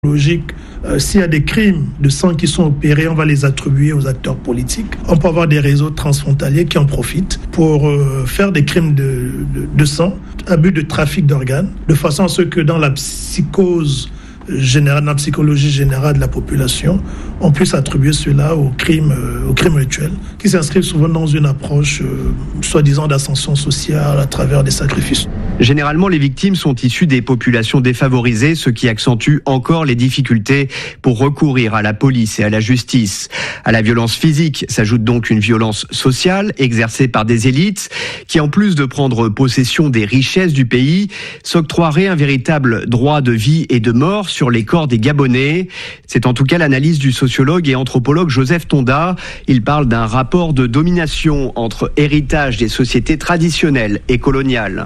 logique. S'il y a des crimes de sang qui sont opérés, on va les attribuer aux acteurs politiques. On peut avoir des réseaux transfrontaliers qui en profitent pour faire des crimes de sang, abus de trafic d'organes, de façon à ce que dans la psychose générale, dans la psychologie générale de la population, on puisse attribuer cela aux crimes rituels, qui s'inscrivent souvent dans une approche soi-disant d'ascension sociale à travers des sacrifices. Généralement, les victimes sont issues des populations défavorisées, ce qui accentue encore les difficultés pour recourir à la police et à la justice. À la violence physique s'ajoute donc une violence sociale exercée par des élites qui, en plus de prendre possession des richesses du pays, s'octroieraient un véritable droit de vie et de mort sur les corps des Gabonais. C'est en tout cas l'analyse du sociologue et anthropologue Joseph Tonda. Il parle d'un rapport de domination entre héritage des sociétés traditionnelles et coloniales.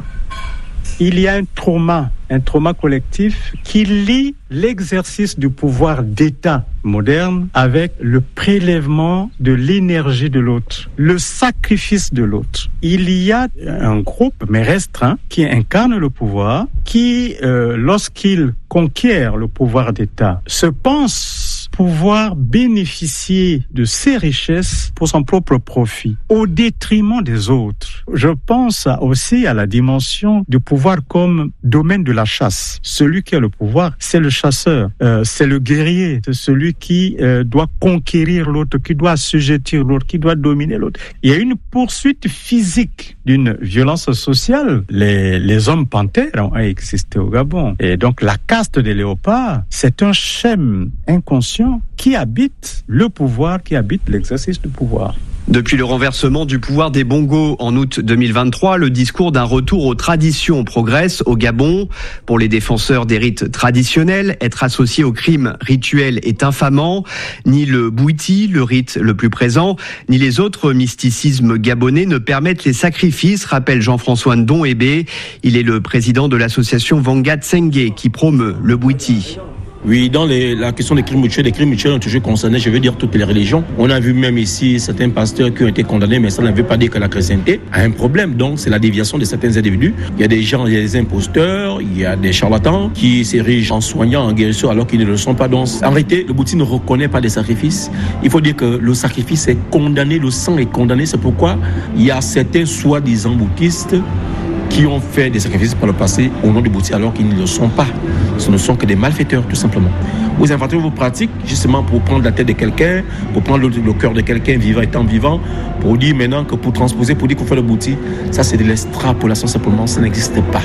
Il y a un trauma collectif qui lie l'exercice du pouvoir d'État moderne avec le prélèvement de l'énergie de l'autre, le sacrifice de l'autre. Il y a un groupe, mais restreint, qui incarne le pouvoir, qui, lorsqu'il conquiert le pouvoir d'État, se pense pouvoir bénéficier de ses richesses pour son propre profit, au détriment des autres. Je pense aussi à la dimension du pouvoir comme domaine de la chasse. Celui qui a le pouvoir, c'est le chasseur, c'est le guerrier, c'est celui qui doit conquérir l'autre, qui doit assujettir l'autre, qui doit dominer l'autre. Il y a une poursuite physique d'une violence sociale. Les hommes panthères ont existé au Gabon. Et donc la caste des léopards, c'est un schème inconscient qui habite le pouvoir, qui habite l'exercice du pouvoir. Depuis le renversement du pouvoir des Bongos en août 2023, le discours d'un retour aux traditions progresse au Gabon. Pour les défenseurs des rites traditionnels, être associé aux crimes rituels est infamant. Ni le bouiti, le rite le plus présent, ni les autres mysticismes gabonais ne permettent les sacrifices, rappelle Jean-François Ndon-Ébé. Il est le président de l'association Vanga Tsenge qui promeut le bouiti. Oui, dans la question des crimes rituels ont toujours concerné, je veux dire, toutes les religions. On a vu même ici certains pasteurs qui ont été condamnés, mais ça ne veut pas dire que la chrétienté a un problème. Donc, c'est la déviation de certains individus. Il y a des gens, il y a des imposteurs, il y a des charlatans qui s'érigent en soignants, en guérisseurs, alors qu'ils ne le sont pas. Donc, en réalité, le bouddhisme ne reconnaît pas les sacrifices. Il faut dire que le sacrifice est condamné, le sang est condamné. C'est pourquoi il y a certains soi-disant bouddhistes qui ont fait des sacrifices par le passé au nom du bouddhisme alors qu'ils ne le sont pas. Ce ne sont que des malfaiteurs, tout simplement. Vous inventez vos pratiques justement pour prendre la tête de quelqu'un, pour prendre le cœur de quelqu'un vivant étant vivant, pour dire maintenant que pour transposer, pour dire qu'on fait le bouddhisme, ça c'est de l'extrapolation simplement, ça n'existe pas.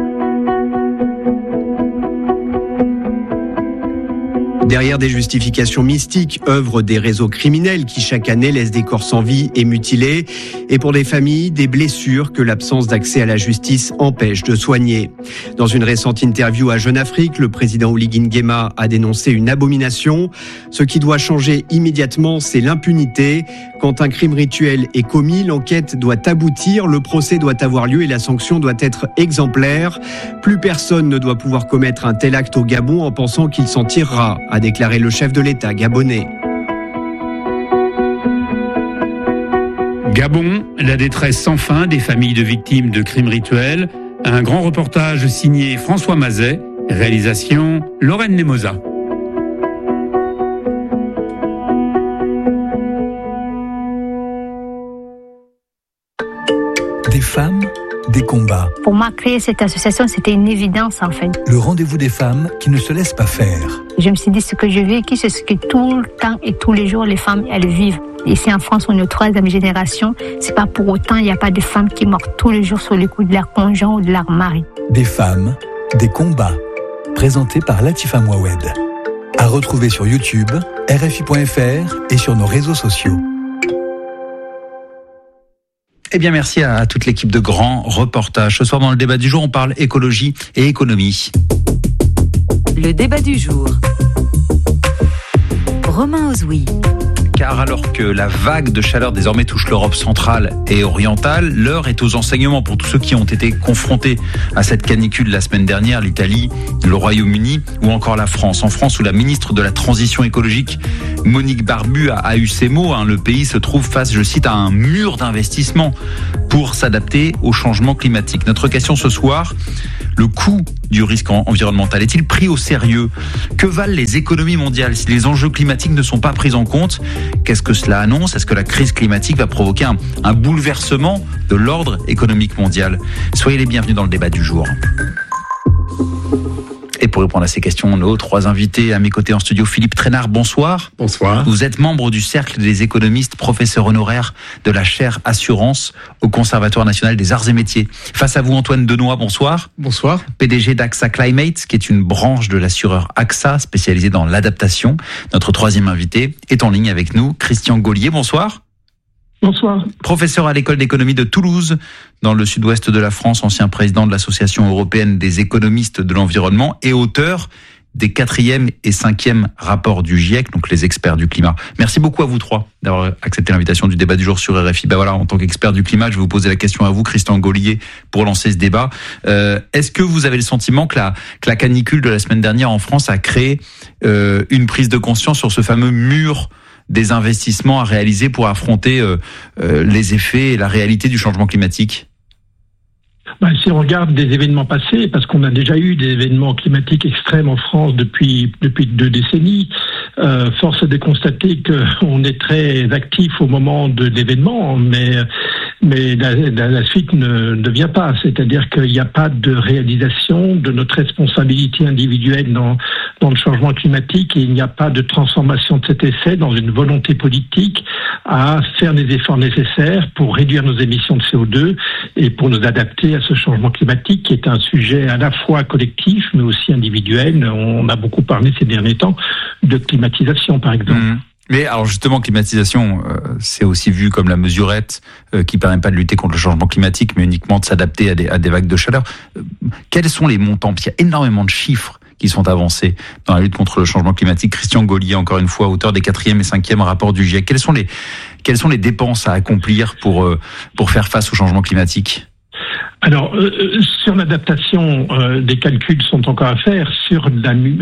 Derrière des justifications mystiques, œuvrent des réseaux criminels qui chaque année laissent des corps sans vie et mutilés. Et pour des familles, des blessures que l'absence d'accès à la justice empêche de soigner. Dans une récente interview à Jeune Afrique, le président Oligui Nguema a dénoncé une abomination. Ce qui doit changer immédiatement, c'est l'impunité. Quand un crime rituel est commis, l'enquête doit aboutir, le procès doit avoir lieu et la sanction doit être exemplaire. Plus personne ne doit pouvoir commettre un tel acte au Gabon en pensant qu'il s'en tirera, a déclaré le chef de l'État gabonais. Gabon, la détresse sans fin des familles de victimes de crimes rituels. Un grand reportage signé François Mazet, réalisation Lorraine Nemosa. Des femmes, des combats. Pour moi, créer cette association, c'était une évidence en fait. Le rendez-vous des femmes qui ne se laissent pas faire. Je me suis dit, ce que je vis, c'est ce que tout le temps et tous les jours, les femmes, elles vivent. Ici en France, on est 3e génération. C'est pas pour autant, il n'y a pas de femmes qui meurent tous les jours sur le coup de leur conjoint ou de leur mari. Des femmes, des combats. Présenté par Latifa Mouawed. À retrouver sur YouTube, RFI.fr et sur nos réseaux sociaux. Eh bien, merci à toute l'équipe de grands reportages. Ce soir, dans le débat du jour, on parle écologie et économie. Le débat du jour. Romain Ozoui. Car alors que la vague de chaleur désormais touche l'Europe centrale et orientale, l'heure est aux enseignements pour tous ceux qui ont été confrontés à cette canicule la semaine dernière, l'Italie, le Royaume-Uni ou encore la France. En France, où la ministre de la Transition écologique, Monique Barbu, a eu ces mots, le pays se trouve face, je cite, à un mur d'investissement. pour s'adapter au changement climatique. Notre question ce soir, le coût du risque environnemental est-il pris au sérieux ? Que valent les économies mondiales si les enjeux climatiques ne sont pas pris en compte ? Qu'est-ce que cela annonce ? Est-ce que la crise climatique va provoquer un bouleversement de l'ordre économique mondial ? Soyez les bienvenus dans le débat du jour. Et pour répondre à ces questions, nos 3 invités à mes côtés en studio. Philippe Trainard, bonsoir. Bonsoir. Vous êtes membre du Cercle des économistes, professeur honoraire de la chaire Assurance au Conservatoire national des arts et métiers. Face à vous, Antoine Denoy, bonsoir. Bonsoir. PDG d'AXA Climate, qui est une branche de l'assureur AXA spécialisée dans l'adaptation. Notre 3e invité est en ligne avec nous, Christian Gaulier, bonsoir. Bonsoir. Professeur à l'école d'économie de Toulouse, dans le sud-ouest de la France, ancien président de l'Association européenne des économistes de l'environnement et auteur des 4e et 5e rapports du GIEC, donc les experts du climat. Merci beaucoup à vous 3 d'avoir accepté l'invitation du débat du jour sur RFI. Ben voilà, en tant qu'expert du climat, je vais vous poser la question à vous, Christian Gaulier, pour lancer ce débat. Est-ce que vous avez le sentiment que la canicule de la semaine dernière en France a créé une prise de conscience sur ce fameux mur des investissements à réaliser pour affronter les effets et la réalité du changement climatique ? Si on regarde des événements passés, parce qu'on a déjà eu des événements climatiques extrêmes en France depuis 2 décennies, force est de constater qu'on est très actif au moment de l'événement, mais la suite ne vient pas. C'est-à-dire qu'il n'y a pas de réalisation de notre responsabilité individuelle dans le changement climatique et il n'y a pas de transformation de cet essai dans une volonté politique à faire les efforts nécessaires pour réduire nos émissions de CO2 et pour nous adapter à ce changement climatique qui est un sujet à la fois collectif mais aussi individuel. On a beaucoup parlé ces derniers temps de climatisation par exemple. Mais alors justement, climatisation, c'est aussi vu comme la mesurette qui permet pas de lutter contre le changement climatique, mais uniquement de s'adapter à des vagues de chaleur. Quels sont les montants ? Il y a énormément de chiffres qui sont avancés dans la lutte contre le changement climatique. Christian Gaulier, encore une fois, auteur des 4e et 5e rapports du GIEC. Quelles sont les dépenses à accomplir pour faire face au changement climatique ? Alors, sur l'adaptation, des calculs sont encore à faire. Sur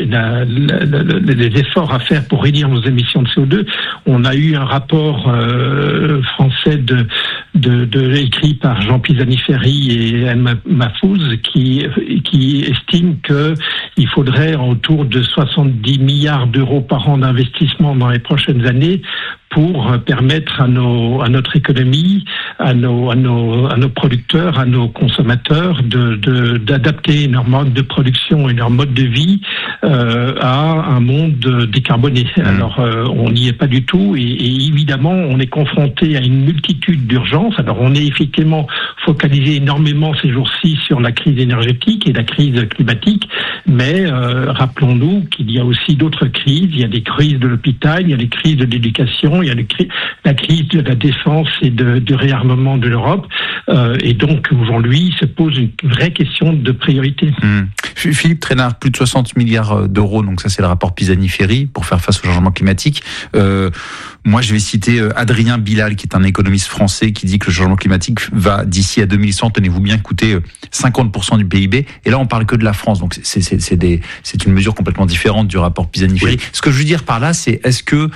les efforts à faire pour réduire nos émissions de CO2, on a eu un rapport français écrit par Jean Pisani-Ferry et Anne Mahfouz qui estime qu'il faudrait autour de 70 milliards d'euros par an d'investissement dans les prochaines années pour permettre à notre économie, à nos producteurs, à nos consommateurs d'adapter leur mode de production et leur mode de vie à un monde décarboné. Alors on n'y est pas du tout et évidemment on est confronté à une multitude d'urgences. Alors on est effectivement focalisé énormément ces jours-ci sur la crise énergétique et la crise climatique, mais rappelons-nous qu'il y a aussi d'autres crises. Il y a des crises de l'hôpital, il y a des crises de l'éducation, il y a la crise de la défense et du réarmement de l'Europe. Et donc, aujourd'hui, se pose une vraie question de priorité. Philippe Trainard, plus de 60 milliards d'euros, donc ça c'est le rapport Pisani-Ferry, pour faire face au changement climatique. Moi, je vais citer Adrien Bilal, qui est un économiste français, qui dit que le changement climatique va, d'ici à 2100, tenez-vous bien, coûter 50% du PIB. Et là, on parle que de la France. Donc, c'est une mesure complètement différente du rapport Pisani-Ferry. Oui. Ce que je veux dire par là, c'est est-ce que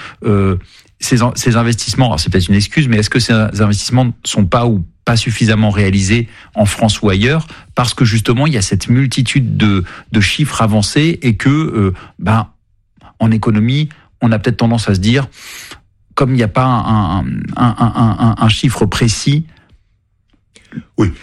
ces investissements, alors c'est peut-être une excuse, mais est-ce que ces investissements ne sont pas ou pas suffisamment réalisés en France ou ailleurs, parce que justement, il y a cette multitude de chiffres avancés et que, en économie, on a peut-être tendance à se dire, comme il n'y a pas un chiffre précis. Oui,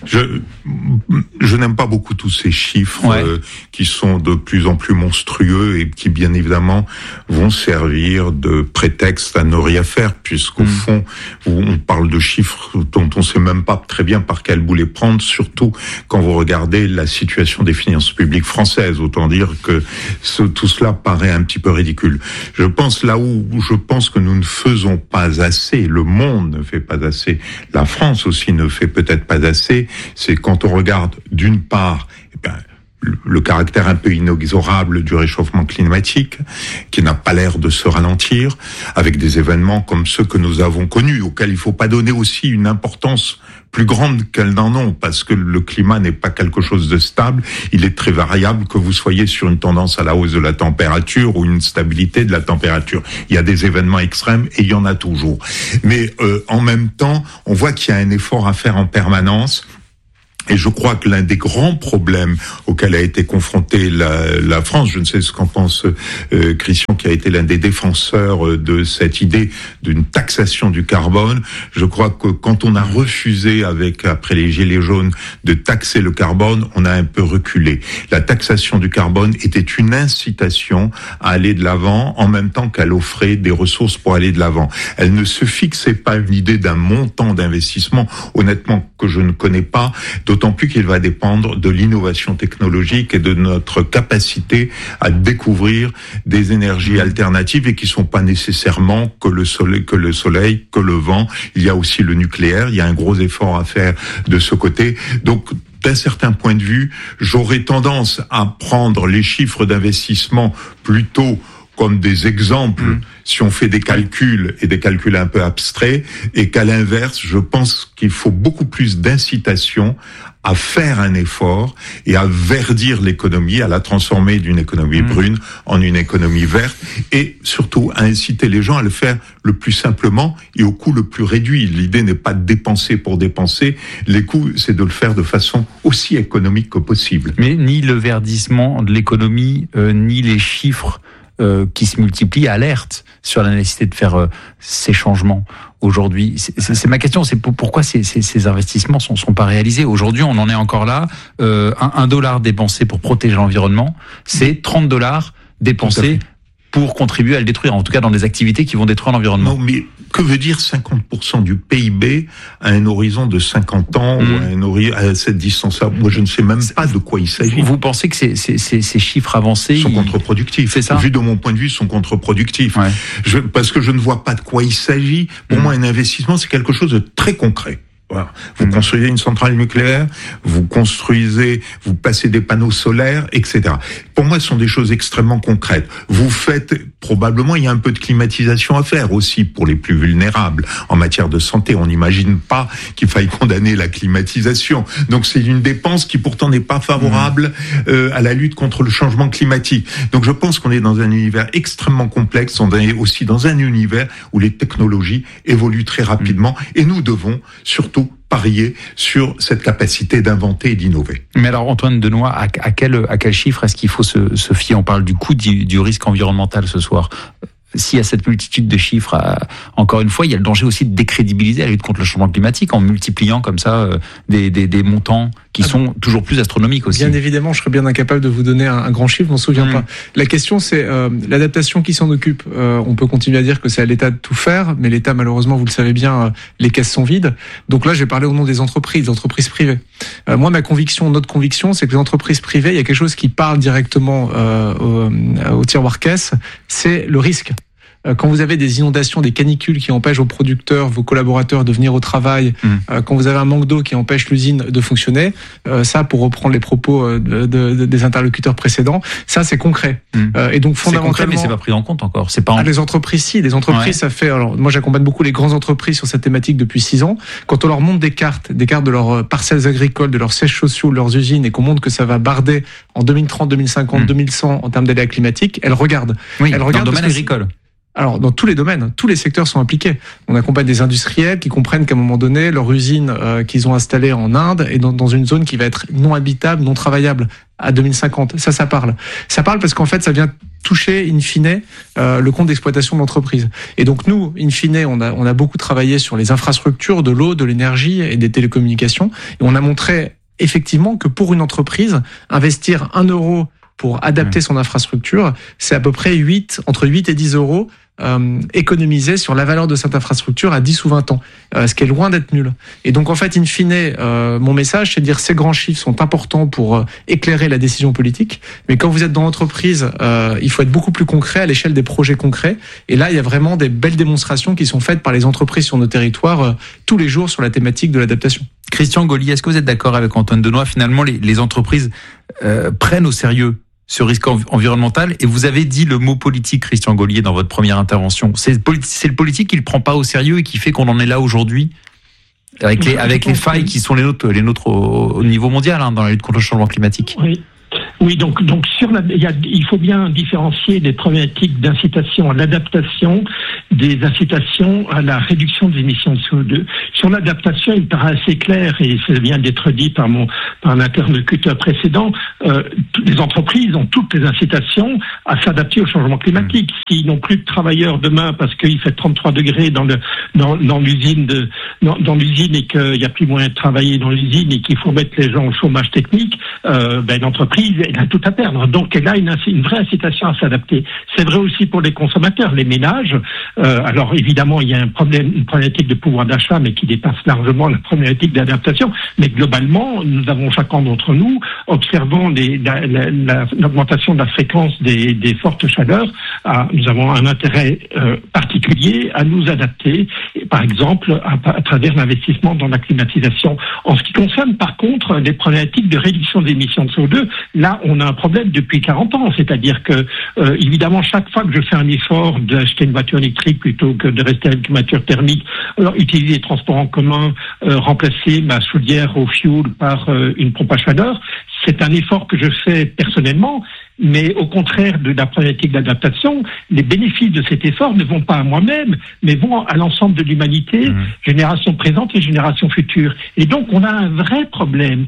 je n'aime pas beaucoup tous ces chiffres qui sont de plus en plus monstrueux et qui, bien évidemment, vont servir de prétexte à ne rien faire, puisqu'au fond, on parle de chiffres dont on ne sait même pas très bien par quel bout les prendre, surtout quand vous regardez la situation des finances publiques françaises. Autant dire que tout cela paraît un petit peu ridicule. Je pense que nous ne faisons pas assez, le monde ne fait pas assez, la France aussi ne fait peut-être pas assez, c'est quand on regarde d'une part le caractère un peu inexorable du réchauffement climatique, qui n'a pas l'air de se ralentir, avec des événements comme ceux que nous avons connus, auxquels il ne faut pas donner aussi une importance plus grandes qu'elles n'en ont, parce que le climat n'est pas quelque chose de stable, il est très variable, que vous soyez sur une tendance à la hausse de la température ou une stabilité de la température. Il y a des événements extrêmes et il y en a toujours. Mais en même temps, on voit qu'il y a un effort à faire en permanence. Et je crois que l'un des grands problèmes auxquels a été confrontée la France, je ne sais ce qu'en pense Christian, qui a été l'un des défenseurs de cette idée d'une taxation du carbone, je crois que quand on a refusé, après les Gilets jaunes, de taxer le carbone, on a un peu reculé. La taxation du carbone était une incitation à aller de l'avant, en même temps qu'elle offrait des ressources pour aller de l'avant. Elle ne se fixait pas une idée d'un montant d'investissement, honnêtement, que je ne connais pas, d'autant plus qu'il va dépendre de l'innovation technologique et de notre capacité à découvrir des énergies alternatives et qui sont pas nécessairement que le soleil, que le vent. Il y a aussi le nucléaire. Il y a un gros effort à faire de ce côté. Donc, d'un certain point de vue, j'aurais tendance à prendre les chiffres d'investissement plutôt comme des exemples, si on fait des calculs et des calculs un peu abstraits, et qu'à l'inverse, je pense qu'il faut beaucoup plus d'incitation à faire un effort et à verdir l'économie, à la transformer d'une économie brune en une économie verte, et surtout à inciter les gens à le faire le plus simplement et au coût le plus réduit. L'idée n'est pas de dépenser pour dépenser, les coûts, c'est de le faire de façon aussi économique que possible. Mais ni le verdissement de l'économie, ni les chiffres qui se multiplient alertent sur la nécessité de faire ces changements aujourd'hui. C'est ma question, c'est pourquoi ces investissements sont pas réalisés. Aujourd'hui, on en est encore là. $1 dépensé pour protéger l'environnement, c'est $30 dépensés pour contribuer à le détruire, en tout cas dans des activités qui vont détruire l'environnement. Non, mais que veut dire 50% du PIB à un horizon de 50 ans ou à cette distance-là? Moi, je ne sais même pas de quoi il s'agit. Vous pensez que ces chiffres avancés sont contre-productifs? C'est ça. Vu de mon point de vue, sont contre-productifs. Ouais. Parce que je ne vois pas de quoi il s'agit. Pour moi, un investissement, c'est quelque chose de très concret. Voilà. Vous construisez une centrale nucléaire, vous placez des panneaux solaires, etc. Pour moi, ce sont des choses extrêmement concrètes. Vous faites, probablement, il y a un peu de climatisation à faire aussi pour les plus vulnérables. En matière de santé, on n'imagine pas qu'il faille condamner la climatisation. Donc c'est une dépense qui pourtant n'est pas favorable à la lutte contre le changement climatique. Donc je pense qu'on est dans un univers extrêmement complexe, on est aussi dans un univers où les technologies évoluent très rapidement et nous devons surtout parier sur cette capacité d'inventer et d'innover. Mais alors Antoine Denoy, à quel chiffre est-ce qu'il faut se fier? On parle du coût du risque environnemental ce soir. S'il y a cette multitude de chiffres, encore une fois, il y a le danger aussi de décrédibiliser la lutte contre le changement climatique en multipliant comme ça des montants qui sont toujours plus astronomiques aussi. Bien évidemment, je serais bien incapable de vous donner un grand chiffre, je m'en souviens pas. La question, c'est l'adaptation qui s'en occupe. On peut continuer à dire que c'est à l'État de tout faire, mais l'État, malheureusement, vous le savez bien, les caisses sont vides. Donc là, j'ai parlé au nom des entreprises privées. Moi, notre conviction, c'est que les entreprises privées, il y a quelque chose qui parle directement au tiroir caisse, c'est le risque. Quand vous avez des inondations, des canicules qui empêchent vos producteurs, vos collaborateurs de venir au travail, quand vous avez un manque d'eau qui empêche l'usine de fonctionner, ça, pour reprendre les propos des interlocuteurs précédents, ça c'est concret. Et donc fondamentalement, c'est concret, mais c'est pas pris en compte encore. C'est pas les entreprises, les entreprises, ça fait. Alors moi, j'accompagne beaucoup les grandes entreprises sur cette thématique depuis 6 ans. Quand on leur montre des cartes de leurs parcelles agricoles, de leurs sièges sociaux, de leurs usines, et qu'on montre que ça va barder en 2030, 2050, 2100 en termes d'aléas climatiques, elles regardent. Oui, elles regardent dans le domaine agricole. Alors, dans tous les domaines, tous les secteurs sont impliqués. On accompagne des industriels qui comprennent qu'à un moment donné, leur usine qu'ils ont installée en Inde est dans une zone qui va être non habitable, non travaillable à 2050. Ça parle. Ça parle parce qu'en fait, ça vient toucher, in fine, le compte d'exploitation de l'entreprise. Et donc, nous, in fine, on a beaucoup travaillé sur les infrastructures de l'eau, de l'énergie et des télécommunications. Et on a montré, effectivement, que pour une entreprise, investir 1 euro pour adapter son infrastructure, c'est à peu près entre 8 et 10 euros économisés sur la valeur de cette infrastructure à 10 ou 20 ans, ce qui est loin d'être nul. Et donc en fait, in fine, mon message, c'est de dire ces grands chiffres sont importants pour éclairer la décision politique, mais quand vous êtes dans l'entreprise, il faut être beaucoup plus concret à l'échelle des projets concrets. Et là, il y a vraiment des belles démonstrations qui sont faites par les entreprises sur nos territoires tous les jours sur la thématique de l'adaptation. Christian Gaulier, est-ce que vous êtes d'accord avec Antoine Denoy? Finalement, les entreprises prennent au sérieux ce risque environnemental, et vous avez dit le mot politique, Christian Gaulier, dans votre première intervention. C'est le politique qui le prend pas au sérieux et qui fait qu'on en est là aujourd'hui? Avec les failles qui sont les nôtres au niveau mondial dans la lutte contre le changement climatique. Oui, donc il faut bien différencier des problématiques d'incitation à l'adaptation, des incitations à la réduction des émissions de CO2. Sur l'adaptation, il paraît assez clair, et ça vient d'être dit par un interlocuteur précédent, les entreprises ont toutes les incitations à s'adapter au changement climatique. S'ils n'ont plus de travailleurs demain parce qu'il fait 33 degrés dans l'usine et qu'il n'y a plus moyen de travailler dans l'usine et qu'il faut mettre les gens au chômage technique, l'entreprise elle a tout à perdre. Donc elle a une vraie incitation à s'adapter. C'est vrai aussi pour les consommateurs, les ménages. Alors évidemment, il y a une problématique de pouvoir d'achat, mais qui dépasse largement la problématique d'adaptation. Mais globalement, nous avons chacun d'entre nous, observant l'augmentation de la fréquence des fortes chaleurs, nous avons un intérêt particulier à nous adapter, par exemple à travers l'investissement dans la climatisation. En ce qui concerne par contre les problématiques de réduction des émissions de CO2, là on a un problème depuis 40 ans, c'est-à-dire que évidemment chaque fois que je fais un effort d'acheter une voiture électrique plutôt que de rester avec une voiture thermique, alors utiliser les transports en commun, remplacer ma chaudière au fioul par une pompe à chaleur, c'est un effort que je fais personnellement, mais au contraire de la problématique d'adaptation, les bénéfices de cet effort ne vont pas à moi-même, mais vont à l'ensemble de l'humanité, génération présente et génération future. Et donc on a un vrai problème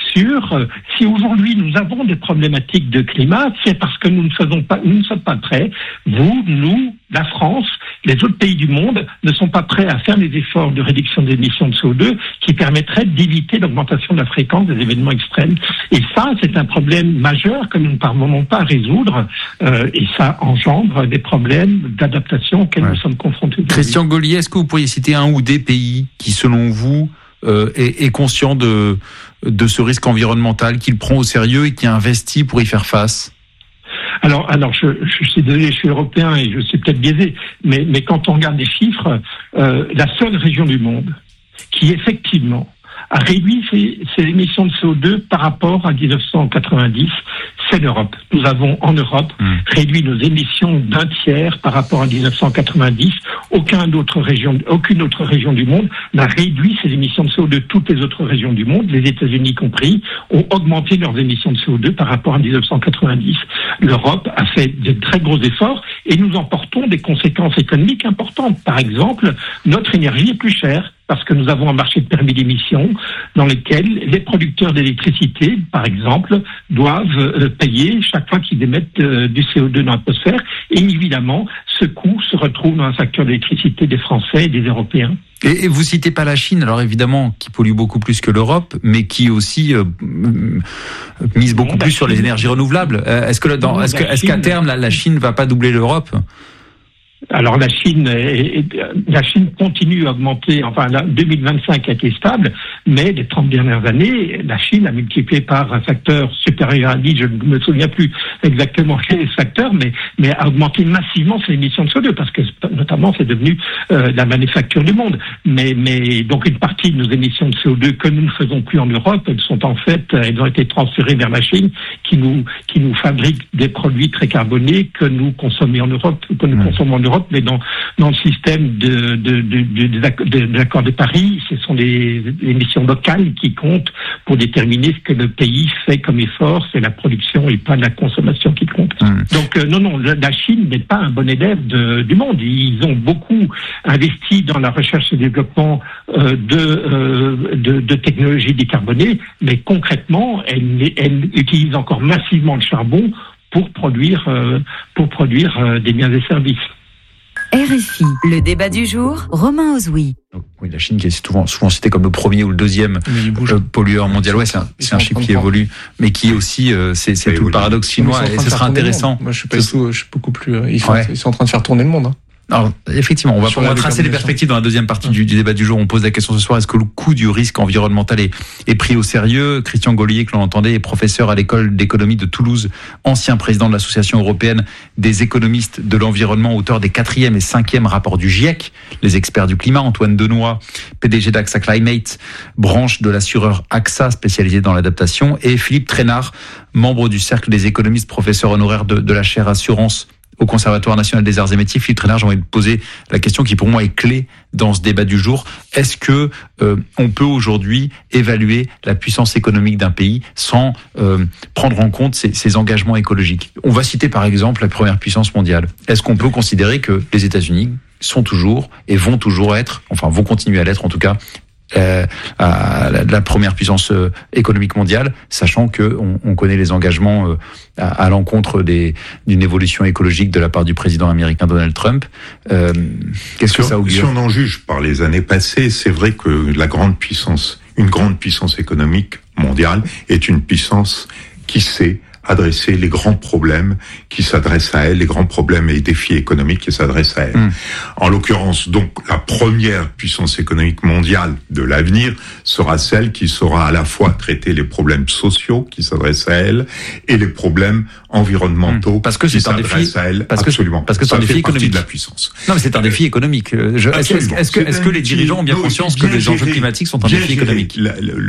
sur si aujourd'hui nous avons des problématiques de climat, c'est parce que nous ne sommes pas prêts. Vous, nous, la France, les autres pays du monde ne sont pas prêts à faire les efforts de réduction des émissions de CO2 qui permettraient d'éviter l'augmentation de la fréquence des événements extrêmes. Et ça, c'est un problème majeur que nous ne parvenons pas à résoudre, et ça engendre des problèmes d'adaptation auxquels nous sommes confrontés. Christian Gaulier, est-ce que vous pourriez citer un ou des pays qui, selon vous, est conscient de ce risque environnemental, qu'il prend au sérieux et qui investit pour y faire face? Alors, je suis désolé, je suis européen et je suis peut-être biaisé, mais quand on regarde les chiffres, la seule région du monde qui effectivement a réduit ses émissions de CO2 par rapport à 1990, c'est l'Europe. Nous avons en Europe réduit nos émissions d'un tiers par rapport à 1990. Aucune autre région du monde n'a réduit ses émissions de CO2. Toutes les autres régions du monde, les États-Unis compris, ont augmenté leurs émissions de CO2 par rapport à 1990. L'Europe a fait de très gros efforts et nous en portons des conséquences économiques importantes. Par exemple, notre énergie est plus chère, parce que nous avons un marché de permis d'émission dans lequel les producteurs d'électricité, par exemple, doivent payer chaque fois qu'ils émettent du CO2 dans l'atmosphère. Et évidemment, ce coût se retrouve dans un facteur d'électricité des Français et des Européens. Et vous citez pas la Chine, alors évidemment, qui pollue beaucoup plus que l'Europe, mais qui aussi mise beaucoup plus sur les énergies renouvelables. Est-ce qu'à terme, la Chine va pas doubler l'Europe ? Alors la Chine continue à augmenter, 2025 a été stable, mais les 30 dernières années, la Chine a multiplié par un facteur supérieur à 10, je ne me souviens plus exactement quel est ce facteur, mais a augmenté massivement ses émissions de CO2, parce que notamment c'est devenu la manufacture du monde. Mais donc une partie de nos émissions de CO2 que nous ne faisons plus en Europe, elles ont été transférées vers la Chine, qui nous fabrique des produits très carbonés que nous consommons en Europe, mais dans le système de l'accord de Paris, ce sont les émissions locales qui comptent pour déterminer ce que le pays fait comme effort. C'est la production et pas la consommation qui compte. Donc non, la Chine n'est pas un bon élève du monde. Ils ont beaucoup investi dans la recherche et développement de technologies décarbonées, mais concrètement, elle utilise encore massivement le charbon pour produire des biens et services. RFI, le débat du jour, Romain Ozoui. Oui, la Chine qui est souvent citée comme le premier ou le deuxième pollueur mondial. Ouais, c'est un chiffre qui évolue, mais qui est aussi, c'est tout le paradoxe chinois, et ce sera intéressant. Moi, je suis beaucoup plus. Ils sont en train de faire tourner le monde. Alors, effectivement, on va tracer les perspectives dans la deuxième partie du débat du jour. On pose la question ce soir, est-ce que le coût du risque environnemental est pris au sérieux? Christian Gaulier, que l'on entendait, est professeur à l'école d'économie de Toulouse, ancien président de l'Association européenne des économistes de l'environnement, auteur des 4e et 5e rapports du GIEC, les experts du climat. Antoine Denoy, PDG d'AXA Climate, branche de l'assureur AXA spécialisé dans l'adaptation, et Philippe Trainard, membre du Cercle des économistes, professeur honoraire de la chaire Assurance au Conservatoire national des arts et métiers. Philippe Trainard, j'ai envie de poser la question qui pour moi est clé dans ce débat du jour. Est-ce que on peut aujourd'hui évaluer la puissance économique d'un pays sans prendre en compte ses engagements écologiques? On va citer par exemple la première puissance mondiale. Est-ce qu'on peut considérer que les États-Unis sont toujours et vont toujours être, enfin vont continuer à l'être en tout cas, à la première puissance économique mondiale, sachant que on connaît les engagements à l'encontre d'une évolution écologique de la part du président américain Donald Trump. Qu'est-ce que ça augure? Si on en juge par les années passées, c'est vrai que une grande puissance économique mondiale est une puissance qui sait adresser les grands problèmes qui s'adressent à elle, les grands problèmes et défis économiques qui s'adressent à elle. En l'occurrence, donc, la première puissance économique mondiale de l'avenir sera celle qui saura à la fois traiter les problèmes sociaux qui s'adressent à elle et les problèmes environnementaux qui s'adressent à elle. Absolument. Parce que c'est un défi économique de la puissance. Non, mais c'est un défi économique. Est-ce que les dirigeants ont bien conscience que les enjeux climatiques sont un défi économique?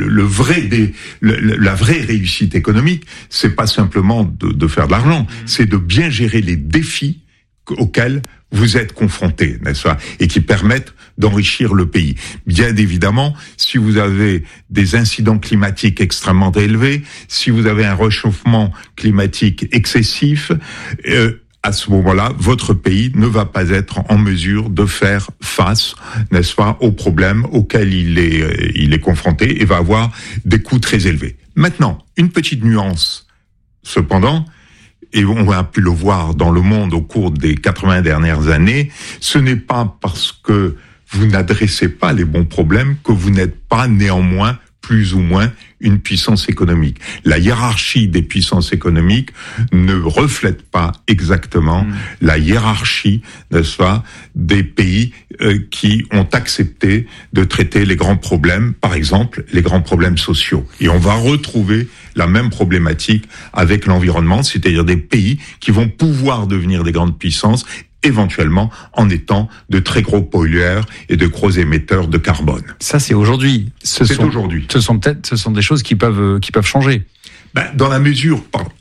La vraie réussite économique, c'est pas simplement de faire de l'argent, c'est de bien gérer les défis auxquels vous êtes confrontés, n'est-ce pas, et qui permettent d'enrichir le pays. Bien évidemment, si vous avez des incidents climatiques extrêmement élevés, si vous avez un réchauffement climatique excessif, à ce moment-là, votre pays ne va pas être en mesure de faire face, n'est-ce pas, aux problèmes auxquels il est confronté et va avoir des coûts très élevés. Maintenant, une petite nuance. Cependant, et on a pu le voir dans le monde au cours des 80 dernières années, ce n'est pas parce que vous n'adressez pas les bons problèmes que vous n'êtes pas néanmoins plus ou moins une puissance économique. La hiérarchie des puissances économiques ne reflète pas exactement la hiérarchie, n'est-ce pas, des pays qui ont accepté de traiter les grands problèmes, par exemple les grands problèmes sociaux. Et on va retrouver la même problématique avec l'environnement, c'est-à-dire des pays qui vont pouvoir devenir des grandes puissances éventuellement en étant de très gros pollueurs et de gros émetteurs de carbone. Ça, c'est aujourd'hui. Ce sont des choses qui peuvent changer. Dans la mesure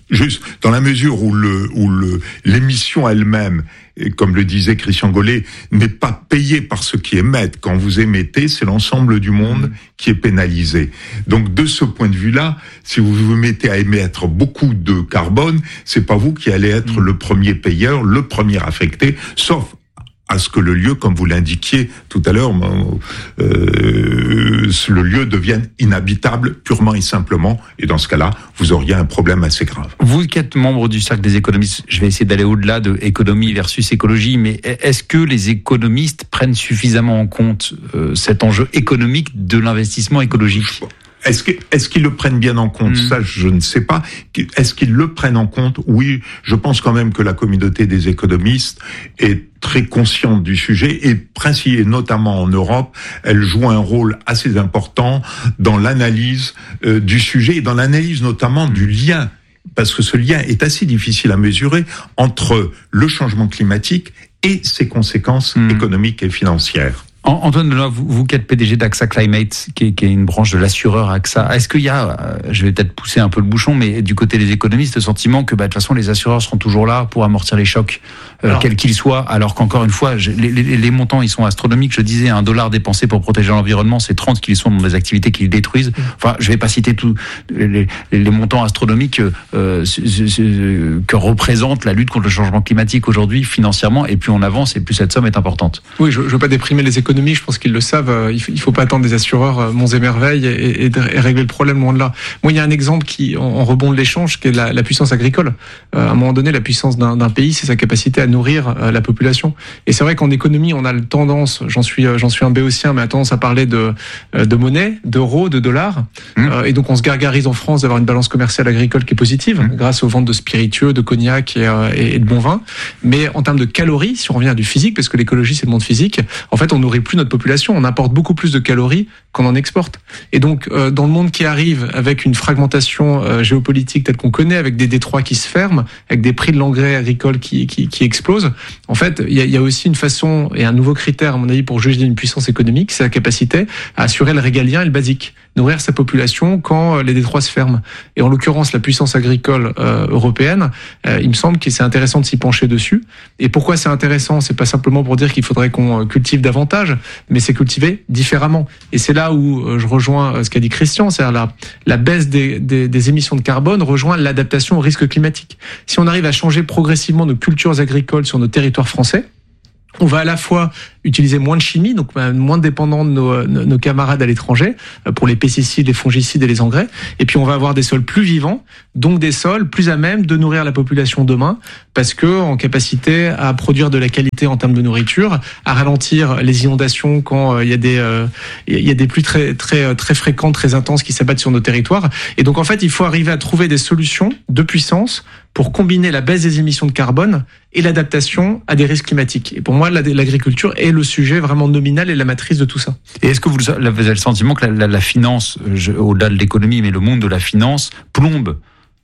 où l'émission elle-même, et comme le disait Christian Gollet, n'est pas payée par ceux qui émettent. Quand vous émettez, c'est l'ensemble du monde qui est pénalisé. Donc, de ce point de vue-là, si vous vous mettez à émettre beaucoup de carbone, c'est pas vous qui allez être le premier payeur, le premier affecté, sauf à ce que le lieu, comme vous l'indiquiez tout à l'heure, le lieu devienne inhabitable purement et simplement. Et dans ce cas-là, vous auriez un problème assez grave. Vous qui êtes membre du cercle des économistes, je vais essayer d'aller au-delà de économie versus écologie, mais est-ce que les économistes prennent suffisamment en compte cet enjeu économique de l'investissement écologique ? Est-ce qu'ils le prennent bien en compte? Ça, je ne sais pas. Est-ce qu'ils le prennent en compte? Oui, je pense quand même que la communauté des économistes est très consciente du sujet et notamment en Europe, elle joue un rôle assez important dans l'analyse du sujet et dans l'analyse notamment du lien, parce que ce lien est assez difficile à mesurer entre le changement climatique et ses conséquences économiques et financières. Antoine Denoy, vous qui êtes PDG d'AXA Climate, qui est une branche de l'assureur AXA, est-ce qu'il y a, je vais peut-être pousser un peu le bouchon, mais du côté des économistes, le sentiment que de toute façon les assureurs seront toujours là pour amortir les chocs, quels qu'ils soient, alors qu'encore une fois, les montants ils sont astronomiques. Je disais, $1 dépensé pour protéger l'environnement, c'est 30 qu'ils sont dans des activités qu'ils détruisent. Enfin, je vais pas citer tous les montants astronomiques que représente la lutte contre le changement climatique aujourd'hui financièrement, et plus on avance et plus cette somme est importante. Oui, je veux pas déprimer les économistes. Je pense qu'ils le savent. Il faut pas attendre des assureurs monts et merveilles et régler le problème loin de là. Moi, il y a un exemple qui, en rebond de l'échange, qui est la puissance agricole. À un moment donné, la puissance d'un pays, c'est sa capacité à nourrir la population. Et c'est vrai qu'en économie, on a le tendance, j'en suis un béotien, mais a tendance à parler de monnaie, d'euros, de dollars. Et donc, on se gargarise en France d'avoir une balance commerciale agricole qui est positive, grâce aux ventes de spiritueux, de cognac et de bon vin. Mais en termes de calories, si on revient à du physique, parce que l'écologie, c'est le monde physique, en fait, on nourrit plus notre population, on importe beaucoup plus de calories qu'on en exporte. Et donc, dans le monde qui arrive, avec une fragmentation géopolitique telle qu'on connaît, avec des détroits qui se ferment, avec des prix de l'engrais agricole qui explosent, en fait, il y a aussi une façon et un nouveau critère, à mon avis, pour juger d'une puissance économique, c'est la capacité à assurer le régalien et le basique. nourrir sa population quand les détroits se ferment. Et en l'occurrence, la puissance agricole européenne, il me semble que c'est intéressant de s'y pencher dessus. Et pourquoi c'est intéressant ? C'est pas simplement pour dire qu'il faudrait qu'on cultive davantage, mais c'est cultiver différemment. Et c'est là où je rejoins ce qu'a dit Christian, c'est-à-dire la baisse des émissions de carbone rejoint l'adaptation au risque climatique. Si on arrive à changer progressivement nos cultures agricoles sur nos territoires français, on va à la fois utiliser moins de chimie, donc moins dépendant de nos camarades à l'étranger, pour les pesticides, les fongicides et les engrais. Et puis on va avoir des sols plus vivants, donc des sols plus à même de nourrir la population demain, parce que en capacité à produire de la qualité en termes de nourriture, à ralentir les inondations quand il y a des pluies très fréquentes, très intenses qui s'abattent sur nos territoires. Et donc en fait, il faut arriver à trouver des solutions de puissance pour combiner la baisse des émissions de carbone et l'adaptation à des risques climatiques. Et pour moi, l'agriculture est le sujet vraiment nominal et la matrice de tout ça. Et est-ce que vous avez le sentiment que la finance, au-delà de l'économie, mais le monde de la finance, plombe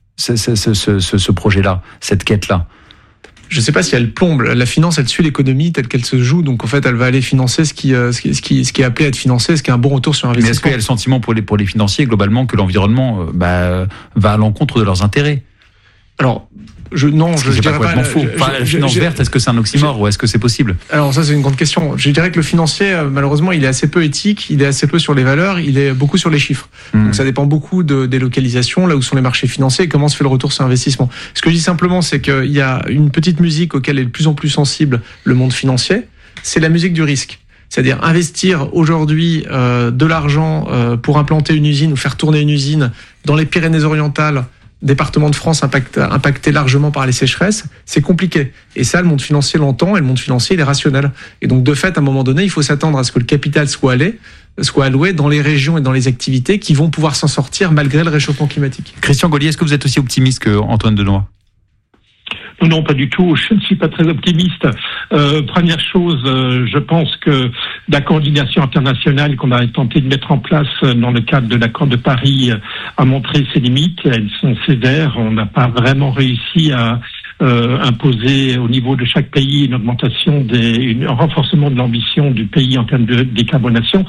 ce projet-là, cette quête-là ? Je ne sais pas si elle plombe. La finance, elle suit l'économie telle qu'elle se joue. Donc, en fait, elle va aller financer ce qui est appelé à être financé, ce qui est un bon retour sur investissement. Mais est-ce qu'il y a le sentiment pour les financiers, globalement, que l'environnement va à l'encontre de leurs intérêts ? Alors, je dirais pas. Faux. La finance verte, est-ce que c'est un oxymore ou est-ce que c'est possible ? Alors ça, c'est une grande question. Je dirais que le financier, malheureusement, il est assez peu éthique, il est assez peu sur les valeurs, il est beaucoup sur les chiffres. Donc ça dépend beaucoup des localisations, là où sont les marchés financiers et comment se fait le retour sur investissement. Ce que je dis simplement, c'est qu'il y a une petite musique auquel est de plus en plus sensible le monde financier, c'est la musique du risque. C'est-à-dire investir aujourd'hui de l'argent pour implanter une usine ou faire tourner une usine dans les Pyrénées-Orientales, département de France impacté largement par les sécheresses, c'est compliqué. Et ça, le monde financier l'entend, et le monde financier, il est rationnel. Et donc, de fait, à un moment donné, il faut s'attendre à ce que le capital soit alloué dans les régions et dans les activités qui vont pouvoir s'en sortir malgré le réchauffement climatique. Christian Gaulier, est-ce que vous êtes aussi optimiste que Antoine Denoy ? Non, pas du tout. Je ne suis pas très optimiste. Première chose, je pense que la coordination internationale qu'on a tenté de mettre en place dans le cadre de l'accord de Paris a montré ses limites. Elles sont sévères. On n'a pas vraiment réussi à imposer au niveau de chaque pays une augmentation, un renforcement de l'ambition du pays en termes de décarbonation.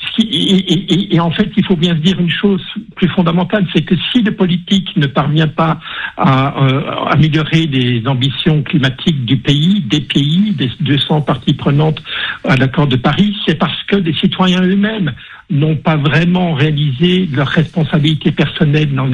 Et en fait, il faut bien se dire une chose plus fondamentale, c'est que si le politique ne parvient pas à améliorer les ambitions climatiques du pays, des 200 parties prenantes à l'accord de Paris, c'est parce que les citoyens eux-mêmes n'ont pas vraiment réalisé leur responsabilité personnelle dans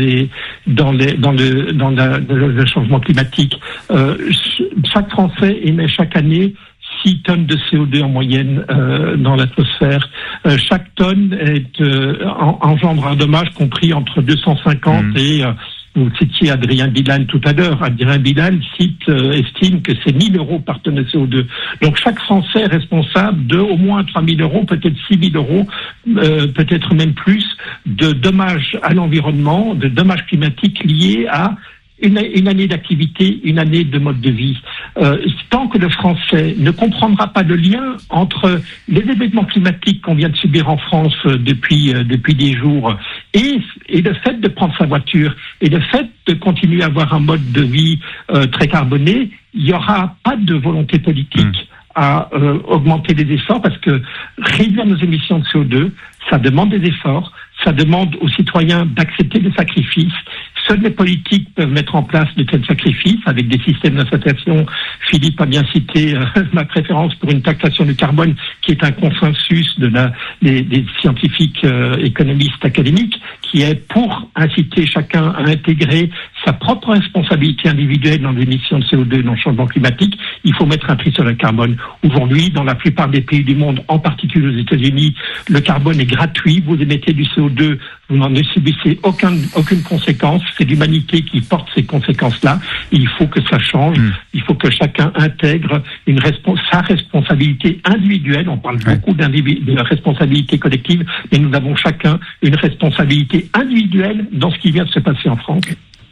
le changement climatique. Chaque Français émet chaque année 6 tonnes de CO2 en moyenne dans l'atmosphère. Chaque tonne engendre un dommage compris entre 250 et... Vous citiez Adrien Bilan tout à l'heure. Adrien Bilan estime que c'est 1 000 euros par tonne de CO2. Donc chaque Français est responsable de au moins 3 000 euros, peut-être 6 000 euros, peut-être même plus, de dommages à l'environnement, de dommages climatiques liés à une année d'activité, une année de mode de vie. Tant que le Français ne comprendra pas le lien entre les événements climatiques qu'on vient de subir en France depuis 10 jours et le fait de prendre sa voiture et le fait de continuer à avoir un mode de vie très carboné, il n'y aura pas de volonté politique à augmenter les efforts, parce que réduire nos émissions de CO2, ça demande des efforts, ça demande aux citoyens d'accepter des sacrifices. Seuls les politiques peuvent mettre en place de tels sacrifices avec des systèmes d'incitation. Philippe a bien cité ma préférence pour une taxation du carbone qui est un consensus des scientifiques économistes académiques, qui est pour inciter chacun à intégrer sa propre responsabilité individuelle dans l'émission de CO2 dans le changement climatique. Il faut mettre un prix sur le carbone. Aujourd'hui, dans la plupart des pays du monde, en particulier aux États-Unis, le carbone est gratuit. Vous émettez du CO2, vous n'en subissez aucune conséquence. C'est l'humanité qui porte ces conséquences-là. Il faut que ça change. Il faut que chacun intègre sa responsabilité individuelle. On parle beaucoup de responsabilité collective, mais nous avons chacun une responsabilité individuelle dans ce qui vient de se passer en France.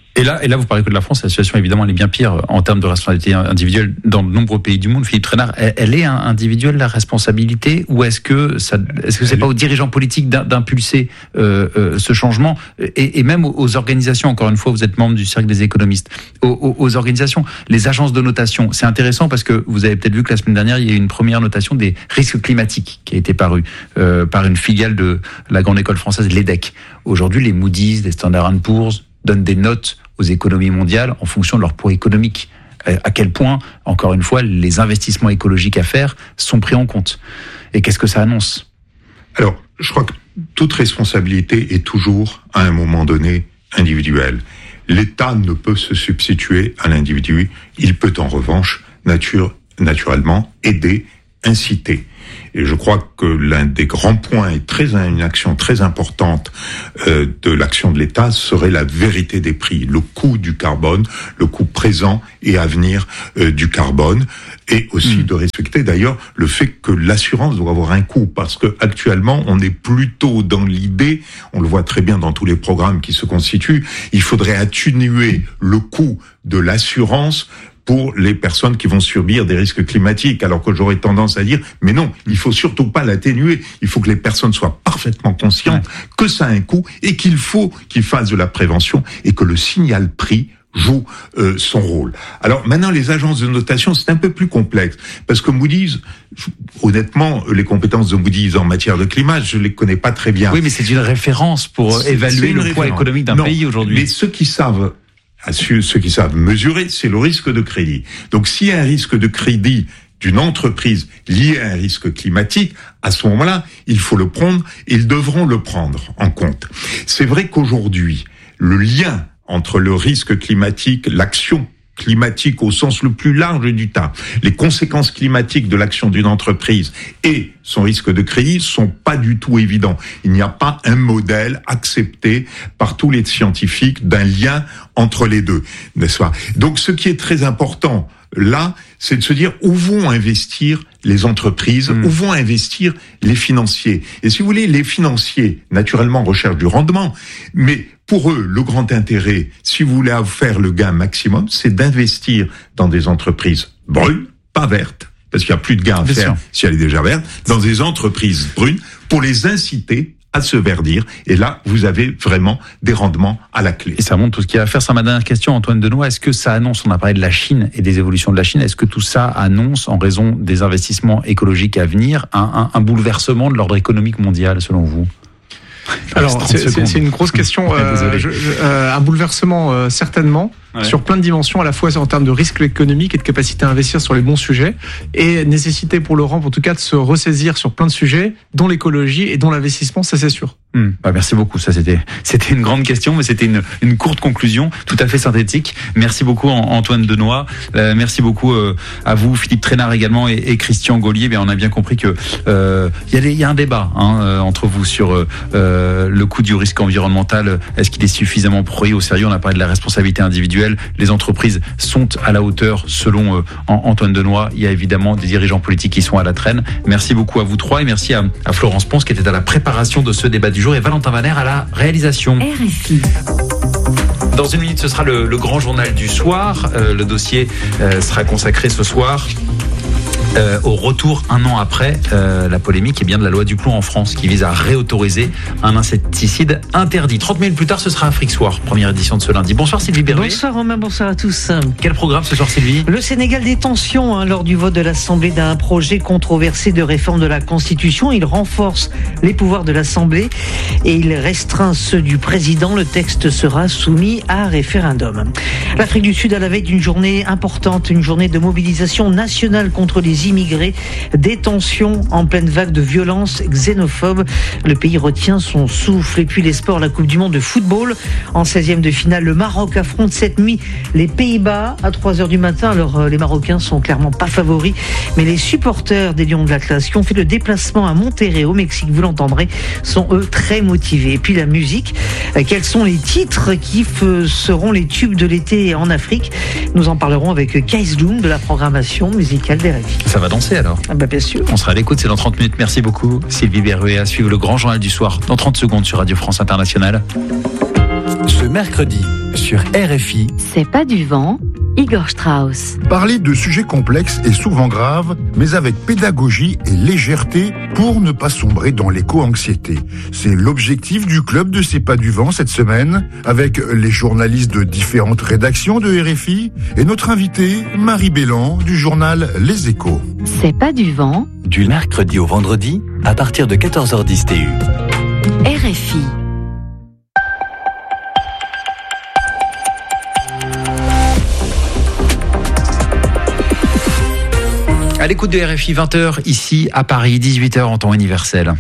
Et là, vous parlez que de la France, la situation évidemment elle est bien pire en termes de responsabilité individuelle dans de nombreux pays du monde. Philippe Trainard, elle est individuelle la responsabilité, ou est-ce que c'est pas aux dirigeants politiques d'impulser ce changement, et même aux organisations? Encore une fois, vous êtes membre du cercle des économistes. Aux organisations, les agences de notation, c'est intéressant parce que vous avez peut-être vu que la semaine dernière, il y a eu une première notation des risques climatiques qui a été parue par une filiale de la grande école française, l'EDEC. Aujourd'hui, les Moody's, les Standard & Poor's donnent des notes aux économies mondiales en fonction de leur poids économique. À quel point, encore une fois, les investissements écologiques à faire sont pris en compte. Et qu'est-ce que ça annonce? Alors, je crois que toute responsabilité est toujours, à un moment donné, individuelle. L'État ne peut se substituer à l'individu. Il peut en revanche, naturellement, aider, inciter. Et je crois que l'un des grands points et une action très importante de l'action de l'État serait la vérité des prix, le coût du carbone, le coût présent et à venir du carbone, et aussi de respecter d'ailleurs le fait que l'assurance doit avoir un coût, parce que actuellement on est plutôt dans l'idée, on le voit très bien dans tous les programmes qui se constituent, il faudrait atténuer le coût de l'assurance pour les personnes qui vont subir des risques climatiques, alors que j'aurais tendance à dire, mais non, il faut surtout pas l'atténuer, il faut que les personnes soient parfaitement conscientes que ça a un coût et qu'il faut qu'ils fassent de la prévention et que le signal prix joue son rôle. Alors maintenant, les agences de notation, c'est un peu plus complexe, parce que Moody's, honnêtement, les compétences de Moody's en matière de climat, je les connais pas très bien. Oui, mais c'est une référence pour évaluer le poids économique d'un pays aujourd'hui. Mais ceux qui savent mesurer, c'est le risque de crédit. Donc s'il y a un risque de crédit d'une entreprise lié à un risque climatique, à ce moment-là, il faut le prendre, ils devront le prendre en compte. C'est vrai qu'aujourd'hui, le lien entre le risque climatique, l'action climatique au sens le plus large du terme, les conséquences climatiques de l'action d'une entreprise et son risque de crédit sont pas du tout évidents. Il n'y a pas un modèle accepté par tous les scientifiques d'un lien entre les deux, n'est-ce pas? Donc ce qui est très important là, c'est de se dire où vont investir les entreprises, où vont investir les financiers. Et si vous voulez, les financiers, naturellement, recherchent du rendement, mais pour eux, le grand intérêt, si vous voulez faire le gain maximum, c'est d'investir dans des entreprises brunes, pas vertes, parce qu'il n'y a plus de gain à faire si elle est déjà verte, dans des entreprises brunes, pour les inciter à se verdir. Et là, vous avez vraiment des rendements à la clé. Et ça montre tout ce qu'il y a à faire. C'est ma dernière question, Antoine Denoy. Est-ce que ça annonce, on a parlé de la Chine et des évolutions de la Chine, est-ce que tout ça annonce, en raison des investissements écologiques à venir, un bouleversement de l'ordre économique mondial, selon vous? Alors, c'est une grosse question. Un bouleversement, certainement, sur plein de dimensions, à la fois en termes de risque économique et de capacité à investir sur les bons sujets, et nécessité pour Laurent, en tout cas, de se ressaisir sur plein de sujets, dont l'écologie et dont l'investissement, ça c'est sûr. Merci beaucoup. Ça, c'était une grande question, mais c'était une courte conclusion, tout à fait synthétique. Merci beaucoup, Antoine Denoy. Merci beaucoup à vous, Philippe Trainard également, et Christian Gaulier. Bien, on a bien compris que il y a un débat entre vous sur le coût du risque environnemental. Est-ce qu'il est suffisamment pris au sérieux? On a parlé de la responsabilité individuelle. Les entreprises sont à la hauteur, selon Antoine Denoy. Il y a évidemment des dirigeants politiques qui sont à la traîne. Merci beaucoup à vous trois, et merci à Florence Ponce qui était à la préparation de ce débat du jour, et Valentin Vaner à la réalisation. RFI. Dans une minute, ce sera le grand journal du soir. Le dossier sera consacré ce soir au retour, un an après la polémique de la loi Duplon en France, qui vise à réautoriser un insecticide interdit. 30 minutes plus tard, ce sera Afrique Soir, première édition de ce lundi. Bonsoir Sylvie Berruet. Bonsoir Romain, bonsoir à tous. Quel programme ce soir, Sylvie? Le Sénégal des tensions lors du vote de l'Assemblée d'un projet controversé de réforme de la Constitution. Il renforce les pouvoirs de l'Assemblée et il restreint ceux du président. Le texte sera soumis à référendum. L'Afrique du Sud à la veille d'une journée importante, une journée de mobilisation nationale contre les immigrés, des tensions en pleine vague de violence xénophobe. Le pays retient son souffle. Et puis les sports, la Coupe du Monde de football. En 16e de finale, le Maroc affronte cette nuit les Pays-Bas à 3h du matin. Alors les Marocains sont clairement pas favoris, mais les supporters des Lions de l'Atlas qui ont fait le déplacement à Monterrey au Mexique, vous l'entendrez, sont eux très motivés. Et puis la musique, quels sont les titres qui seront les tubes de l'été en Afrique? Nous en parlerons avec Keis Loom de la programmation musicale d'RFI. Ça va danser alors? Bien sûr. On sera à l'écoute, c'est dans 30 minutes. Merci beaucoup Sylvie Berruet. À suivre le grand journal du soir dans 30 secondes sur Radio France Internationale. Ce mercredi, sur RFI. C'est pas du vent, Igor Strauss. Parler de sujets complexes et souvent graves, mais avec pédagogie et légèreté pour ne pas sombrer dans l'éco-anxiété. C'est l'objectif du club de C'est pas du vent cette semaine, avec les journalistes de différentes rédactions de RFI et notre invitée, Marie Bélan, du journal Les Échos. C'est pas du vent. Du mercredi au vendredi, à partir de 14h10 TU. RFI. À l'écoute de RFI, 20h ici à Paris, 18h en temps universel.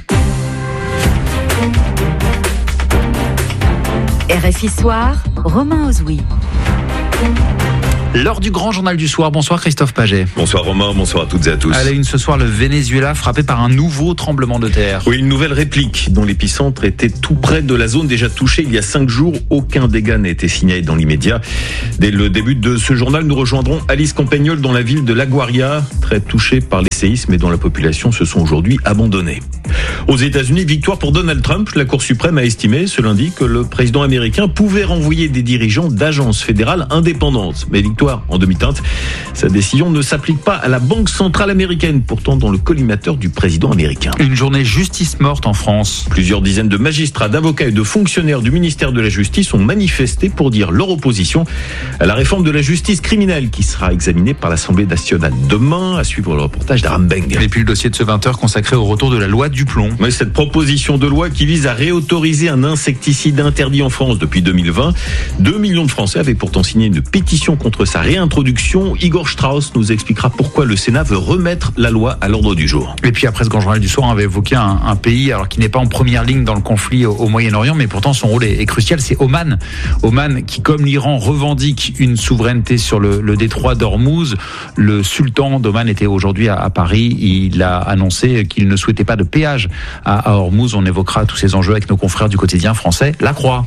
RFI Soir, Romain Ozoui. L'heure du grand journal du soir. Bonsoir Christophe Paget. Bonsoir Romain, bonsoir à toutes et à tous. À la une ce soir, le Venezuela frappé par un nouveau tremblement de terre. Oui, une nouvelle réplique dont l'épicentre était tout près de la zone déjà touchée il y a 5 jours. Aucun dégât n'a été signalé dans l'immédiat. Dès le début de ce journal, nous rejoindrons Alice Campagnol dans la ville de La Guaira, très touchée par les séismes et dont la population se sont aujourd'hui abandonnés. Aux États-Unis, victoire pour Donald Trump. La Cour suprême a estimé ce lundi que le président américain pouvait renvoyer des dirigeants d'agences fédérales indépendantes. Mais victoire en demi-teinte. Sa décision ne s'applique pas à la Banque centrale américaine, pourtant dans le collimateur du président américain. Une journée justice morte en France. Plusieurs dizaines de magistrats, d'avocats et de fonctionnaires du ministère de la Justice ont manifesté pour dire leur opposition à la réforme de la justice criminelle qui sera examinée par l'Assemblée nationale demain, à suivre le reportage d'Aram Beng. Et puis le dossier de ce 20h consacré au retour de la loi du plomb. Oui, cette proposition de loi qui vise à réautoriser un insecticide interdit en France depuis 2020. 2 millions de Français avaient pourtant signé une pétition contre sa réintroduction. Igor Strauss nous expliquera pourquoi le Sénat veut remettre la loi à l'ordre du jour. Et puis après ce grand journal du soir, on avait évoqué un pays alors qui n'est pas en première ligne dans le conflit au Moyen-Orient, mais pourtant son rôle est crucial, c'est Oman. Oman qui, comme l'Iran, revendique une souveraineté sur le détroit d'Ormuz. Le sultan d'Oman était aujourd'hui à Paris. Il a annoncé qu'il ne souhaitait pas de péage à Ormuz. On évoquera tous ces enjeux avec nos confrères du quotidien français La Croix.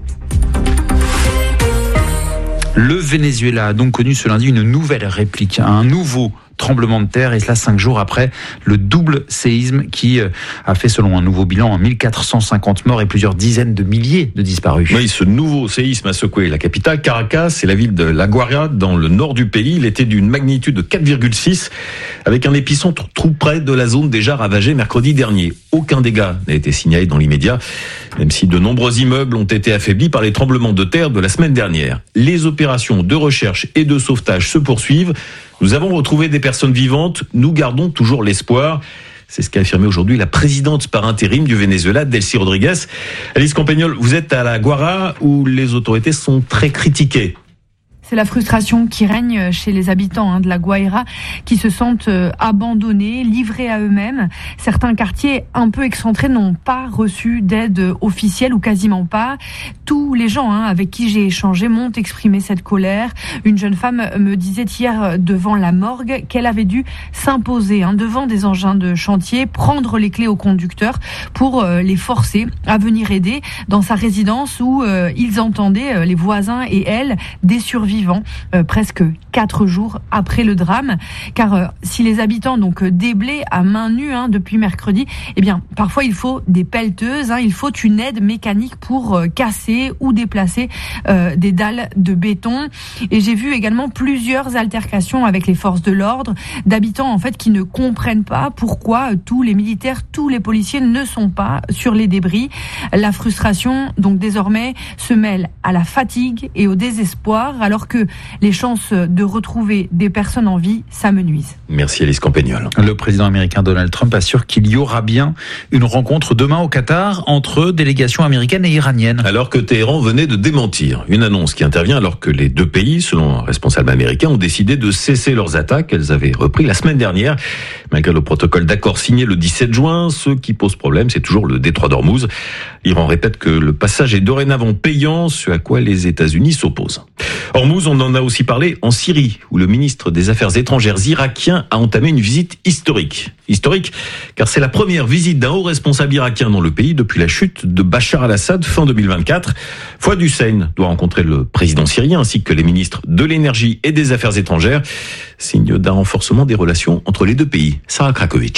Le Venezuela a donc connu ce lundi une nouvelle réplique, un nouveau tremblement de terre, et cela 5 jours après le double séisme qui a fait, selon un nouveau bilan, 1450 morts et plusieurs dizaines de milliers de disparus. Oui, ce nouveau séisme a secoué la capitale, Caracas, et la ville de La Guaira, dans le nord du pays. Il était d'une magnitude de 4,6, avec un épicentre tout près de la zone déjà ravagée mercredi dernier. Aucun dégât n'a été signalé dans l'immédiat, même si de nombreux immeubles ont été affaiblis par les tremblements de terre de la semaine dernière. Les opérations de recherche et de sauvetage se poursuivent. Nous avons retrouvé des personnes vivantes, nous gardons toujours l'espoir. C'est ce qu'a affirmé aujourd'hui la présidente par intérim du Venezuela, Delcy Rodriguez. Alice Campagnol, vous êtes à La Guaira où les autorités sont très critiquées. C'est la frustration qui règne chez les habitants de La Guaira qui se sentent abandonnés, livrés à eux-mêmes. Certains quartiers un peu excentrés n'ont pas reçu d'aide officielle ou quasiment pas. Tous les gens avec qui j'ai échangé m'ont exprimé cette colère. Une jeune femme me disait hier devant la morgue qu'elle avait dû s'imposer devant des engins de chantier, prendre les clés au conducteur pour les forcer à venir aider dans sa résidence où ils entendaient, les voisins et elle, des survivants presque 4 jours après le drame. Car si les habitants déblaient à main nue depuis mercredi, eh bien parfois il faut des pelleteuses, il faut une aide mécanique pour casser ou déplacer des dalles de béton. Et j'ai vu également plusieurs altercations avec les forces de l'ordre, d'habitants en fait qui ne comprennent pas pourquoi tous les militaires, tous les policiers ne sont pas sur les débris. La frustration donc désormais se mêle à la fatigue et au désespoir, alors que les chances de retrouver des personnes en vie s'amenuisent. Merci Alice Campagnol. Le président américain Donald Trump assure qu'il y aura bien une rencontre demain au Qatar entre délégations américaines et iraniennes. Alors que Téhéran venait de démentir. Une annonce qui intervient alors que les deux pays, selon un responsable américain, ont décidé de cesser leurs attaques. Elles avaient repris la semaine dernière. Malgré le protocole d'accord signé le 17 juin, ce qui pose problème, c'est toujours le détroit d'Ormuz. L'Iran répète que le passage est dorénavant payant, ce à quoi les États-Unis s'opposent. Hormuz, on en a aussi parlé en Syrie, où le ministre des Affaires étrangères irakien a entamé une visite historique. Historique, car c'est la première visite d'un haut responsable irakien dans le pays depuis la chute de Bachar al-Assad fin 2024. Fouad Hussein doit rencontrer le président syrien ainsi que les ministres de l'énergie et des Affaires étrangères, signe d'un renforcement des relations entre les deux pays. Sarah Krakovic.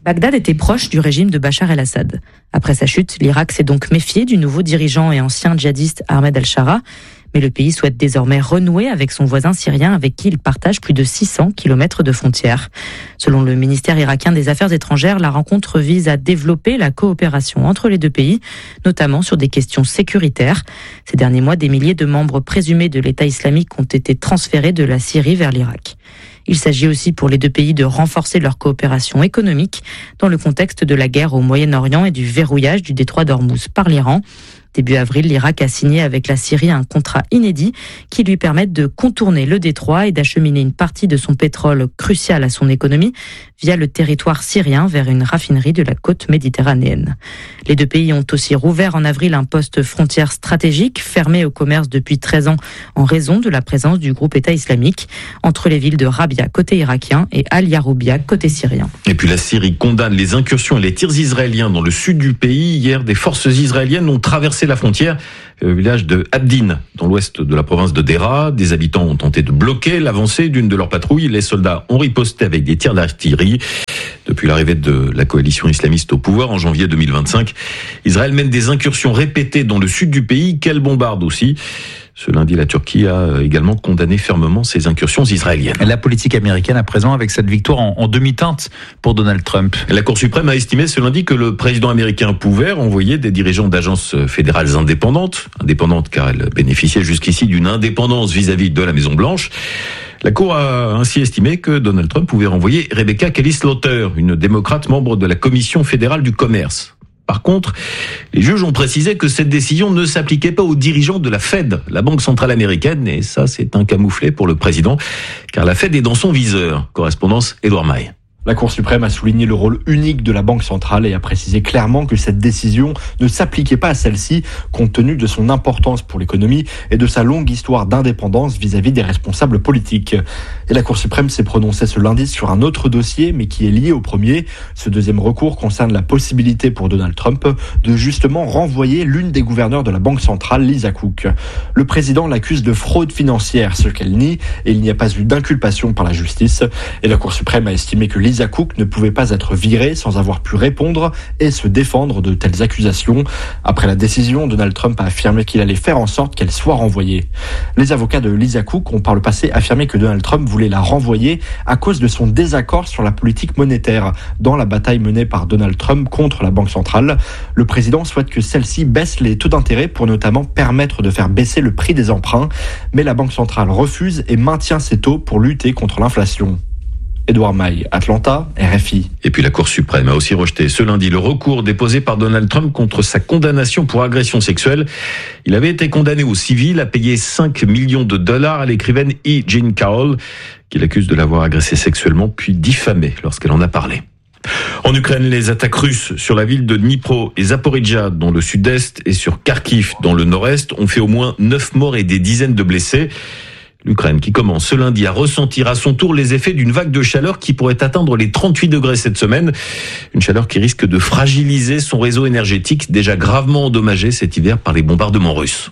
Bagdad était proche du régime de Bachar el-Assad. Après sa chute, l'Irak s'est donc méfié du nouveau dirigeant et ancien djihadiste Ahmed al-Shara. Mais le pays souhaite désormais renouer avec son voisin syrien avec qui il partage plus de 600 km de frontières. Selon le ministère irakien des Affaires étrangères, la rencontre vise à développer la coopération entre les deux pays, notamment sur des questions sécuritaires. Ces derniers mois, des milliers de membres présumés de l'État islamique ont été transférés de la Syrie vers l'Irak. Il s'agit aussi pour les deux pays de renforcer leur coopération économique dans le contexte de la guerre au Moyen-Orient et du verrouillage du détroit d'Ormuz par l'Iran. Début avril, l'Irak a signé avec la Syrie un contrat inédit qui lui permet de contourner le détroit et d'acheminer une partie de son pétrole crucial à son économie via le territoire syrien vers une raffinerie de la côte méditerranéenne. Les deux pays ont aussi rouvert en avril un poste frontière stratégique fermé au commerce depuis 13 ans en raison de la présence du groupe État islamique entre les villes de Rabia côté irakien et Al-Yaroubia côté syrien. Et puis la Syrie condamne les incursions et les tirs israéliens dans le sud du pays. Hier, des forces israéliennes ont traversé la frontière au village de Abdin, dans l'ouest de la province de Deraa. Des habitants ont tenté de bloquer l'avancée d'une de leurs patrouilles. Les soldats ont riposté avec des tirs d'artillerie. Depuis l'arrivée de la coalition islamiste au pouvoir en janvier 2025, Israël mène des incursions répétées dans le sud du pays, qu'elle bombarde aussi. Ce lundi, la Turquie a également condamné fermement ces incursions israéliennes. La politique américaine à présent avec cette victoire en demi-teinte pour Donald Trump. La Cour suprême a estimé ce lundi que le président américain pouvait renvoyer des dirigeants d'agences fédérales indépendantes car elles bénéficiaient jusqu'ici d'une indépendance vis-à-vis de la Maison-Blanche. La Cour a ainsi estimé que Donald Trump pouvait renvoyer Rebecca Kelly Slaughter, une démocrate membre de la Commission fédérale du commerce. Par contre, les juges ont précisé que cette décision ne s'appliquait pas aux dirigeants de la Fed, la banque centrale américaine, et ça c'est un camouflet pour le président, car la Fed est dans son viseur. Correspondance Édouard Maille. La Cour suprême a souligné le rôle unique de la Banque centrale et a précisé clairement que cette décision ne s'appliquait pas à celle-ci, compte tenu de son importance pour l'économie et de sa longue histoire d'indépendance vis-à-vis des responsables politiques. Et la Cour suprême s'est prononcée ce lundi sur un autre dossier, mais qui est lié au premier. Ce deuxième recours concerne la possibilité pour Donald Trump de justement renvoyer l'une des gouverneurs de la Banque centrale, Lisa Cook. Le président l'accuse de fraude financière, ce qu'elle nie, et il n'y a pas eu d'inculpation par la justice. Et la Cour suprême a estimé que Lisa Cook ne pouvait pas être virée sans avoir pu répondre et se défendre de telles accusations. Après la décision, Donald Trump a affirmé qu'il allait faire en sorte qu'elle soit renvoyée. Les avocats de Lisa Cook ont par le passé affirmé que Donald Trump voulait la renvoyer à cause de son désaccord sur la politique monétaire dans la bataille menée par Donald Trump contre la Banque centrale. Le président souhaite que celle-ci baisse les taux d'intérêt pour notamment permettre de faire baisser le prix des emprunts, mais la Banque centrale refuse et maintient ses taux pour lutter contre l'inflation. Édouard Maille, Atlanta, RFI. Et puis la Cour suprême a aussi rejeté ce lundi le recours déposé par Donald Trump contre sa condamnation pour agression sexuelle. Il avait été condamné au civil à payer 5 millions de dollars à l'écrivaine E. Jean Carroll, qui l'accuse de l'avoir agressé sexuellement puis diffamé lorsqu'elle en a parlé. En Ukraine, les attaques russes sur la ville de Dnipro et Zaporizhzhia dans le sud-est et sur Kharkiv dans le nord-est ont fait au moins 9 morts et des dizaines de blessés. L'Ukraine qui commence ce lundi à ressentir à son tour les effets d'une vague de chaleur qui pourrait atteindre les 38 degrés cette semaine. Une chaleur qui risque de fragiliser son réseau énergétique déjà gravement endommagé cet hiver par les bombardements russes.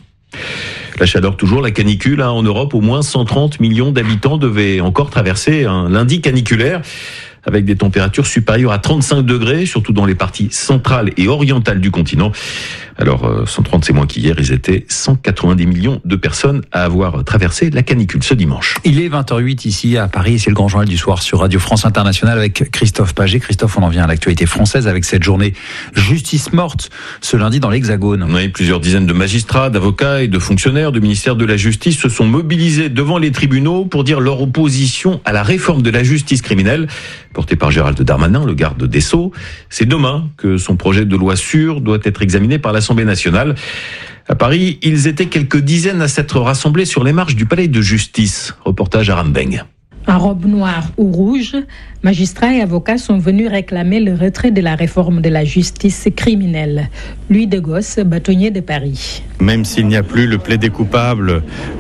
La chaleur toujours, la canicule. En Europe, au moins 130 millions d'habitants devaient encore traverser un lundi caniculaire avec des températures supérieures à 35 degrés, surtout dans les parties centrales et orientales du continent. Alors, 130, c'est moins qu'hier, ils étaient 190 millions de personnes à avoir traversé la canicule ce dimanche. Il est 20h08 ici à Paris, c'est le grand journal du soir sur Radio France Internationale avec Christophe Paget. Christophe, on en vient à l'actualité française avec cette journée justice morte ce lundi dans l'Hexagone. Oui, plusieurs dizaines de magistrats, d'avocats et de fonctionnaires du ministère de la Justice se sont mobilisés devant les tribunaux pour dire leur opposition à la réforme de la justice criminelle portée par Gérald Darmanin, le garde des Sceaux. C'est demain que son projet de loi sûre doit être examiné par l'Assemblée nationale. À Paris, ils étaient quelques dizaines à s'être rassemblés sur les marches du palais de justice. Reportage à Rambeng. En robe noire ou rouge, magistrats et avocats sont venus réclamer le retrait de la réforme de la justice criminelle. Louis Degos, bâtonnier de Paris. Même s'il n'y a plus le plaidé coupable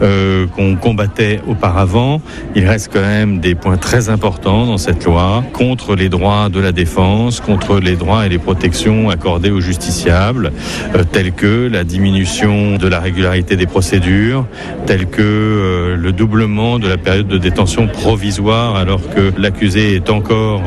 qu'on combattait auparavant, il reste quand même des points très importants dans cette loi contre les droits de la défense, contre les droits et les protections accordées aux justiciables, tels que la diminution de la régularité des procédures, tels que le doublement de la période de détention provisoire alors que l'accusé est encore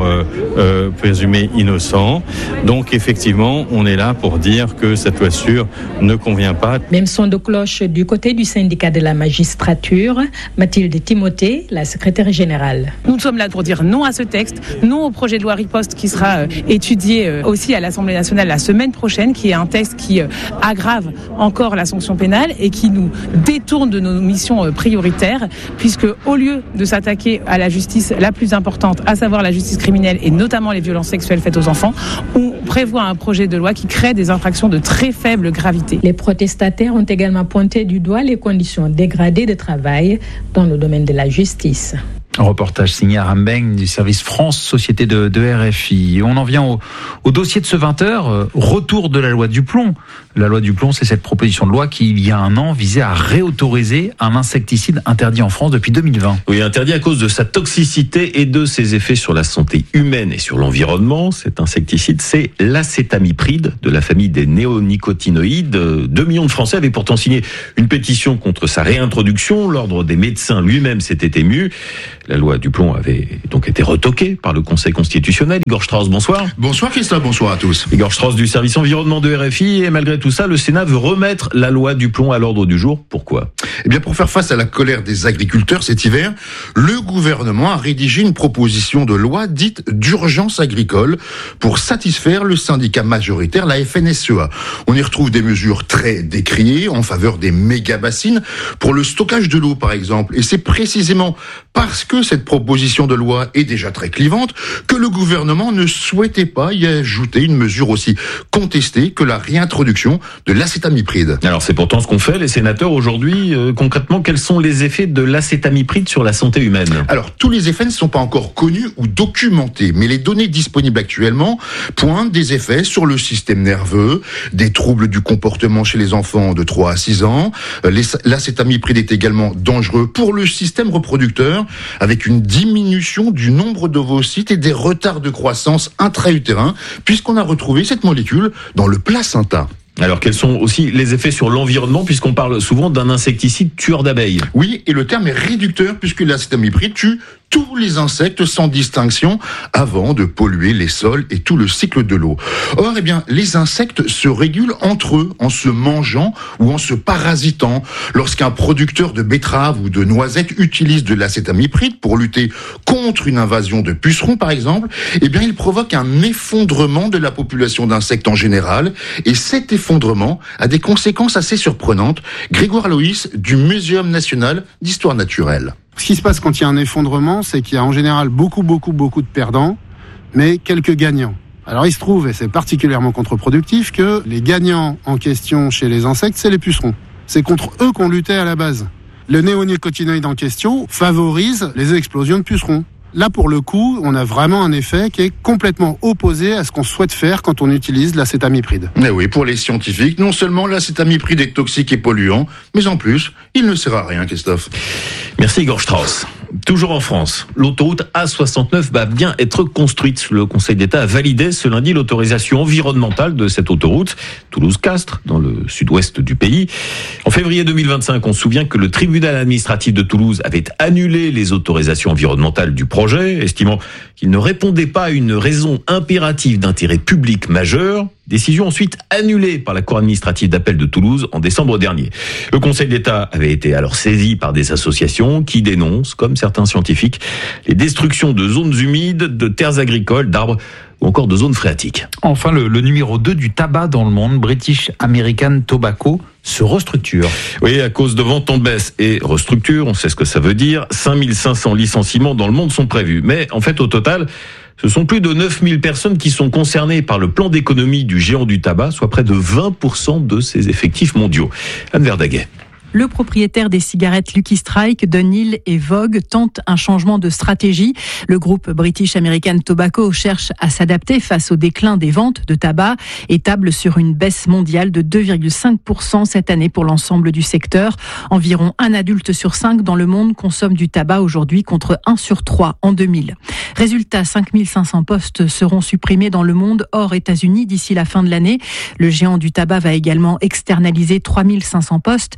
présumé innocent. Donc effectivement, on est là pour dire que cette loi sûre ne convient pas. Même son de cloche du côté du syndicat de la magistrature, Mathilde Timothée, la secrétaire générale. Nous sommes là pour dire non à ce texte, non au projet de loi riposte qui sera étudié aussi à l'Assemblée nationale la semaine prochaine, qui est un texte qui aggrave encore la sanction pénale et qui nous détourne de nos missions prioritaires, puisque au lieu de s'attaquer à la justice la plus importante, à savoir la justice criminelle et notamment les violences sexuelles faites aux enfants, on prévoit un projet de loi qui crée des infractions de très faible gravité. Les protestataires ont également pointé du doigt les conditions dégradées de travail dans le domaine de la justice. Un reportage signé Aram Beng du service France, société de RFI. Et on en vient au dossier de ce 20h, retour de la loi du plomb. La loi du plomb, c'est cette proposition de loi qui, il y a un an, visait à réautoriser un insecticide interdit en France depuis 2020. Oui, interdit à cause de sa toxicité et de ses effets sur la santé humaine et sur l'environnement. Cet insecticide, c'est l'acétamipride de la famille des néonicotinoïdes. 2 millions de Français avaient pourtant signé une pétition contre sa réintroduction. L'ordre des médecins lui-même s'était ému. La loi du plomb avait donc été retoquée par le Conseil constitutionnel. Igor Strauss, bonsoir. Bonsoir Christophe, bonsoir à tous. Igor Strauss du service environnement de RFI. Et malgré tout ça, le Sénat veut remettre la loi du plomb à l'ordre du jour. Pourquoi ? Eh bien, pour faire face à la colère des agriculteurs cet hiver, le gouvernement a rédigé une proposition de loi dite d'urgence agricole pour satisfaire le syndicat majoritaire, la FNSEA. On y retrouve des mesures très décriées en faveur des méga-bassines pour le stockage de l'eau, par exemple. Et c'est précisément parce que cette proposition de loi est déjà très clivante que le gouvernement ne souhaitait pas y ajouter une mesure aussi contestée que la réintroduction de l'acétamipride. Alors c'est pourtant ce qu'ont fait les sénateurs aujourd'hui. Concrètement, quels sont les effets de l'acétamipride sur la santé humaine ? Alors tous les effets ne sont pas encore connus ou documentés, mais les données disponibles actuellement pointent des effets sur le système nerveux, des troubles du comportement chez les enfants de 3 à 6 ans. L'acétamipride est également dangereux pour le système reproducteur, avec une diminution du nombre d'ovocytes et des retards de croissance intra-utérins, puisqu'on a retrouvé cette molécule dans le placenta. Alors, quels sont aussi les effets sur l'environnement, puisqu'on parle souvent d'un insecticide tueur d'abeilles ? Oui, et le terme est réducteur, puisque l'acétamipride tue tous les insectes sans distinction avant de polluer les sols et tout le cycle de l'eau. Or, eh bien, les insectes se régulent entre eux en se mangeant ou en se parasitant. Lorsqu'un producteur de betteraves ou de noisettes utilise de l'acétamipride pour lutter contre une invasion de pucerons, par exemple, eh bien, il provoque un effondrement de la population d'insectes en général. Et cet effondrement a des conséquences assez surprenantes. Grégoire Loïs, du Muséum national d'histoire naturelle. Ce qui se passe quand il y a un effondrement, c'est qu'il y a en général beaucoup de perdants, mais quelques gagnants. Alors il se trouve, et c'est particulièrement contre-productif, que les gagnants en question chez les insectes, c'est les pucerons. C'est contre eux qu'on luttait à la base. Le néonicotinoïde en question favorise les explosions de pucerons. Là, pour le coup, on a vraiment un effet qui est complètement opposé à ce qu'on souhaite faire quand on utilise l'acétamipride. Mais oui, pour les scientifiques, non seulement l'acétamipride est toxique et polluant, mais en plus, il ne sert à rien, Christophe. Merci Igor Strauss. Toujours en France, l'autoroute A69 va bien être construite. Le Conseil d'État a validé ce lundi l'autorisation environnementale de cette autoroute, Toulouse-Castres, dans le sud-ouest du pays. En février 2025, on se souvient que le tribunal administratif de Toulouse avait annulé les autorisations environnementales du projet, estimant qu'il ne répondait pas à une raison impérative d'intérêt public majeur. Décision ensuite annulée par la Cour administrative d'appel de Toulouse en décembre dernier. Le Conseil d'État avait été alors saisi par des associations qui dénoncent, comme certains scientifiques, les destructions de zones humides, de terres agricoles, d'arbres ou encore de zones phréatiques. Enfin, le numéro 2 du tabac dans le monde, British American Tobacco, se restructure. Oui, à cause de ventes en baisse et restructure, on sait ce que ça veut dire. 5500 licenciements dans le monde sont prévus. Mais en fait, au total, ce sont plus de 9000 personnes qui sont concernées par le plan d'économie du géant du tabac, soit près de 20% de ses effectifs mondiaux. Anne Verdaguet. Le propriétaire des cigarettes Lucky Strike, Dunhill et Vogue tente un changement de stratégie. Le groupe British American Tobacco cherche à s'adapter face au déclin des ventes de tabac et table sur une baisse mondiale de 2,5% cette année pour l'ensemble du secteur. Environ 1 adulte sur 5 dans le monde consomme du tabac aujourd'hui contre 1 sur 3 en 2000. Résultat, 5500 postes seront supprimés dans le monde hors États-Unis d'ici la fin de l'année. Le géant du tabac va également externaliser 3500 postes. Plus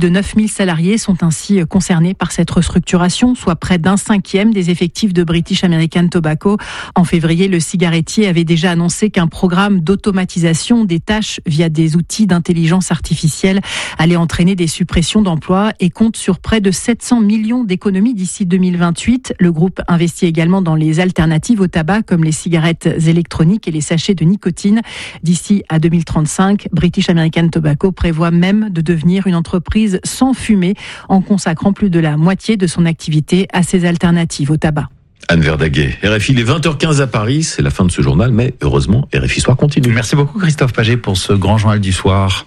de 9000 salariés sont ainsi concernés par cette restructuration, soit près d'un cinquième des effectifs de British American Tobacco. En février, le cigarettier avait déjà annoncé qu'un programme d'automatisation des tâches via des outils d'intelligence artificielle allait entraîner des suppressions d'emplois et compte sur près de 700 millions d'économies d'ici 2028. Le groupe investit également dans les alternatives au tabac comme les cigarettes électroniques et les sachets de nicotine. D'ici à 2035, British American Tobacco prévoit même de devenir une entreprise sans fumée en consacrant plus de la moitié de son activité à ces alternatives au tabac. Anne Verdaguet, RFI, il est 20h15 à Paris, c'est la fin de ce journal, mais heureusement, RFI Soir continue. Merci beaucoup Christophe Paget pour ce grand journal du soir.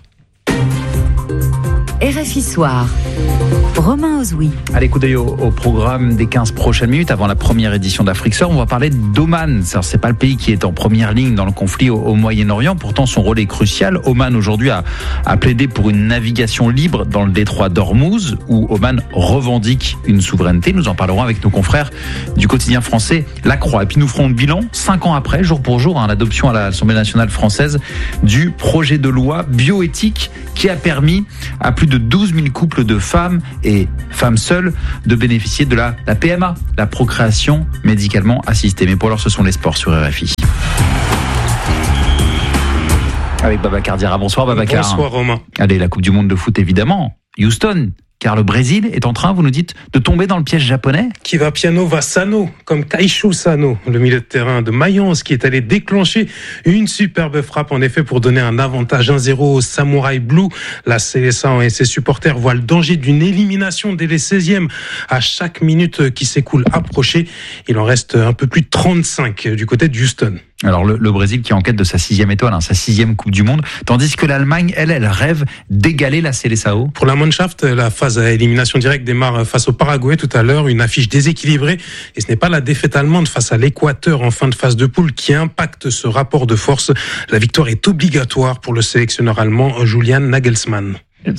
RFI Soir. Romain Ozoui. Allez, coup d'œil au programme des 15 prochaines minutes avant la première édition d'Afrique Soir. On va parler d'Oman. C'est pas le pays qui est en première ligne dans le conflit au Moyen-Orient. Pourtant, son rôle est crucial. Oman, aujourd'hui, a plaidé pour une navigation libre dans le détroit d'Ormuz, où Oman revendique une souveraineté. Nous en parlerons avec nos confrères du quotidien français La Croix. Et puis, nous ferons le bilan, 5 ans après, jour pour jour, l'adoption à l'Assemblée nationale française du projet de loi bioéthique qui a permis à plus de 12 000 couples de femmes et femmes seules de bénéficier de la PMA, la procréation médicalement assistée. Mais pour l'heure, ce sont les sports sur RFI. Avec Babacar Diarra. Bonsoir Babacar. Bonsoir Romain. Allez, la Coupe du Monde de foot évidemment. Houston, car le Brésil est en train, vous nous dites, de tomber dans le piège japonais. Qui va piano va Sano, comme Taishu Sano, le milieu de terrain de Mayence, qui est allé déclencher une superbe frappe, en effet, pour donner un avantage 1-0 au Samurai Blue. La Seleção et ses supporters voient le danger d'une élimination dès les 16e à chaque minute qui s'écoule approchée. Il en reste un peu plus de 35 du côté de Houston. Alors le Brésil qui est en quête de sa 6e étoile, sa 6e Coupe du Monde, tandis que l'Allemagne, elle rêve d'égaler la Seleção. Pour la Mannschaft, la phase à élimination directe démarre face au Paraguay tout à l'heure, une affiche déséquilibrée, et ce n'est pas la défaite allemande face à l'Équateur en fin de phase de poule qui impacte ce rapport de force. La victoire est obligatoire pour le sélectionneur allemand Julian Nagelsmann.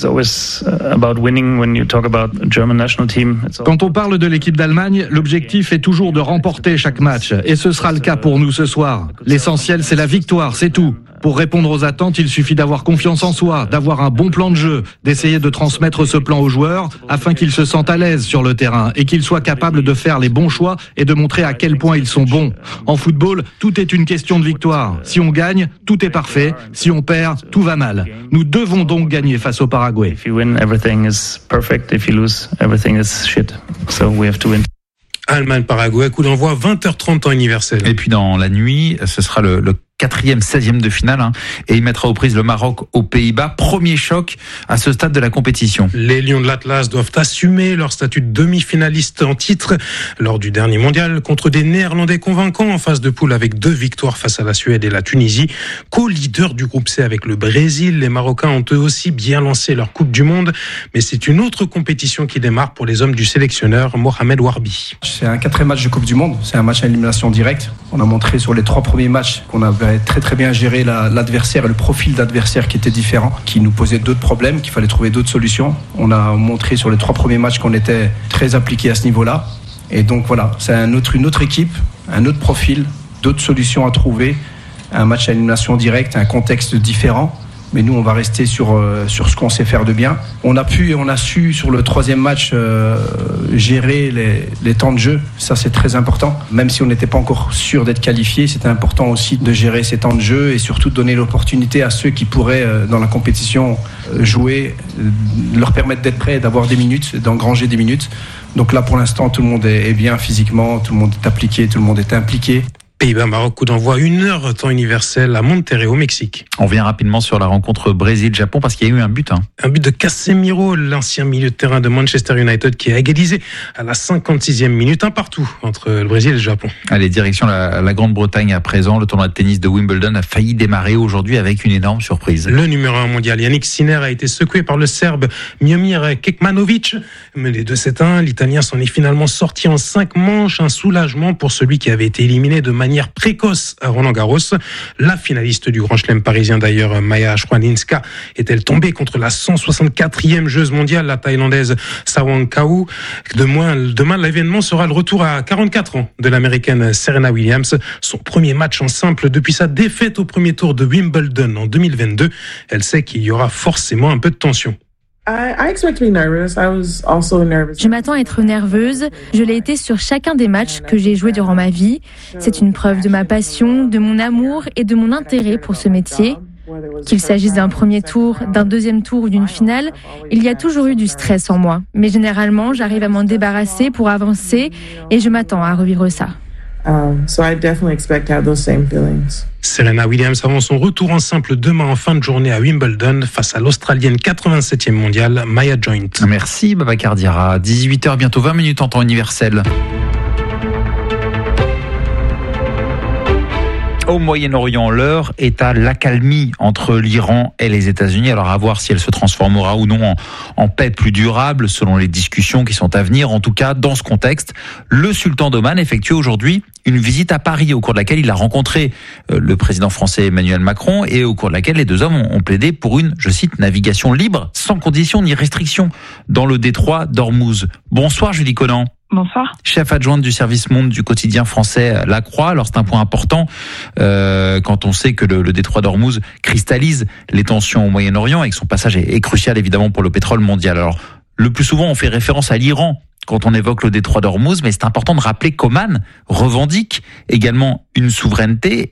Quand on parle de l'équipe d'Allemagne, l'objectif est toujours de remporter chaque match. Et ce sera le cas pour nous ce soir. L'essentiel, c'est la victoire, c'est tout. Pour répondre aux attentes, il suffit d'avoir confiance en soi, d'avoir un bon plan de jeu, d'essayer de transmettre ce plan aux joueurs afin qu'ils se sentent à l'aise sur le terrain et qu'ils soient capables de faire les bons choix et de montrer à quel point ils sont bons. En football, tout est une question de victoire. Si on gagne, tout est parfait. Si on perd, tout va mal. Nous devons donc gagner face au Paraguay. Allemagne-Paraguay, coup d'envoi 20h30 temps universel. Et puis dans la nuit, ce sera le 4e, 16e de finale, et il mettra aux prises le Maroc aux Pays-Bas. Premier choc à ce stade de la compétition. Les Lions de l'Atlas doivent assumer leur statut de demi-finaliste en titre lors du dernier mondial contre des Néerlandais convaincants en phase de poule avec 2 victoires face à la Suède et la Tunisie. Co-leader du groupe C avec le Brésil, les Marocains ont eux aussi bien lancé leur Coupe du Monde, mais c'est une autre compétition qui démarre pour les hommes du sélectionneur Mohamed Warbi. C'est un 4e match de Coupe du Monde, c'est un match à élimination directe. On a montré sur les 3 premiers matchs qu'on avait très bien géré l'adversaire et le profil d'adversaire qui était différent, qui nous posait d'autres problèmes, qu'il fallait trouver d'autres solutions. On a montré sur les 3 premiers matchs qu'on était très impliqués à ce niveau-là. Et donc voilà, c'est une autre équipe, un autre profil, d'autres solutions à trouver, un match à élimination directe, un contexte différent. Mais nous, on va rester sur ce qu'on sait faire de bien. On a pu et on a su, sur le 3e match, gérer les temps de jeu. Ça, c'est très important. Même si on n'était pas encore sûr d'être qualifié, c'était important aussi de gérer ces temps de jeu et surtout de donner l'opportunité à ceux qui pourraient, dans la compétition, jouer, leur permettre d'être prêts, d'avoir des minutes, d'engranger des minutes. Donc là, pour l'instant, tout le monde est bien physiquement, tout le monde est appliqué, tout le monde est impliqué. Pays-Bas-Maroc, coup d'envoi 1h temps universel à Monterrey au Mexique. On vient rapidement sur la rencontre Brésil-Japon parce qu'il y a eu un but. Un but de Casemiro, l'ancien milieu de terrain de Manchester United qui a égalisé à la 56e minute, 1-1 entre le Brésil et le Japon. Allez, direction la Grande-Bretagne à présent. Le tournoi de tennis de Wimbledon a failli démarrer aujourd'hui avec une énorme surprise. Le numéro 1 mondial Yannick Sinner a été secoué par le Serbe Miomir Kekmanovic. Mené de 7-1, l'Italien s'en est finalement sorti en 5 manches. Un soulagement pour celui qui avait été éliminé de manière précoce à Roland-Garros. La finaliste du Grand Chelem parisien d'ailleurs, Maja Schwaninska, est-elle tombée contre la 164e joueuse mondiale, la Thaïlandaise Sawang Kao. Demain, l'événement sera le retour à 44 ans de l'Américaine Serena Williams. Son premier match en simple depuis sa défaite au premier tour de Wimbledon en 2022. Elle sait qu'il y aura forcément un peu de tension. Je m'attends à être nerveuse. Je l'ai été sur chacun des matchs que j'ai joués durant ma vie. C'est une preuve de ma passion, de mon amour et de mon intérêt pour ce métier. Qu'il s'agisse d'un premier tour, d'un deuxième tour ou d'une finale, il y a toujours eu du stress en moi. Mais généralement, j'arrive à m'en débarrasser pour avancer et je m'attends à revivre ça. Serena Williams avant son retour en simple demain en fin de journée à Wimbledon face à l'Australienne 87e mondiale Maya Joint. Merci Babacar Diarra. 18h, bientôt 20 minutes en temps universel. Au Moyen-Orient, l'heure est à l'accalmie entre l'Iran et les États-Unis. Alors à voir si elle se transformera ou non en paix plus durable selon les discussions qui sont à venir. En tout cas, dans ce contexte, le sultan d'Oman effectue aujourd'hui une visite à Paris au cours de laquelle il a rencontré le président français Emmanuel Macron et au cours de laquelle les deux hommes ont plaidé pour une, je cite, navigation libre, sans conditions ni restrictions dans le détroit d'Ormuz. Bonsoir Julie Conan. Bonsoir. Chef adjointe du service monde du quotidien français La Croix. Alors c'est un point important quand on sait que le détroit d'Ormuz cristallise les tensions au Moyen-Orient et que son passage est crucial évidemment pour le pétrole mondial. Alors le plus souvent on fait référence à l'Iran quand on évoque le détroit d'Ormuz, mais c'est important de rappeler qu'Oman revendique également une souveraineté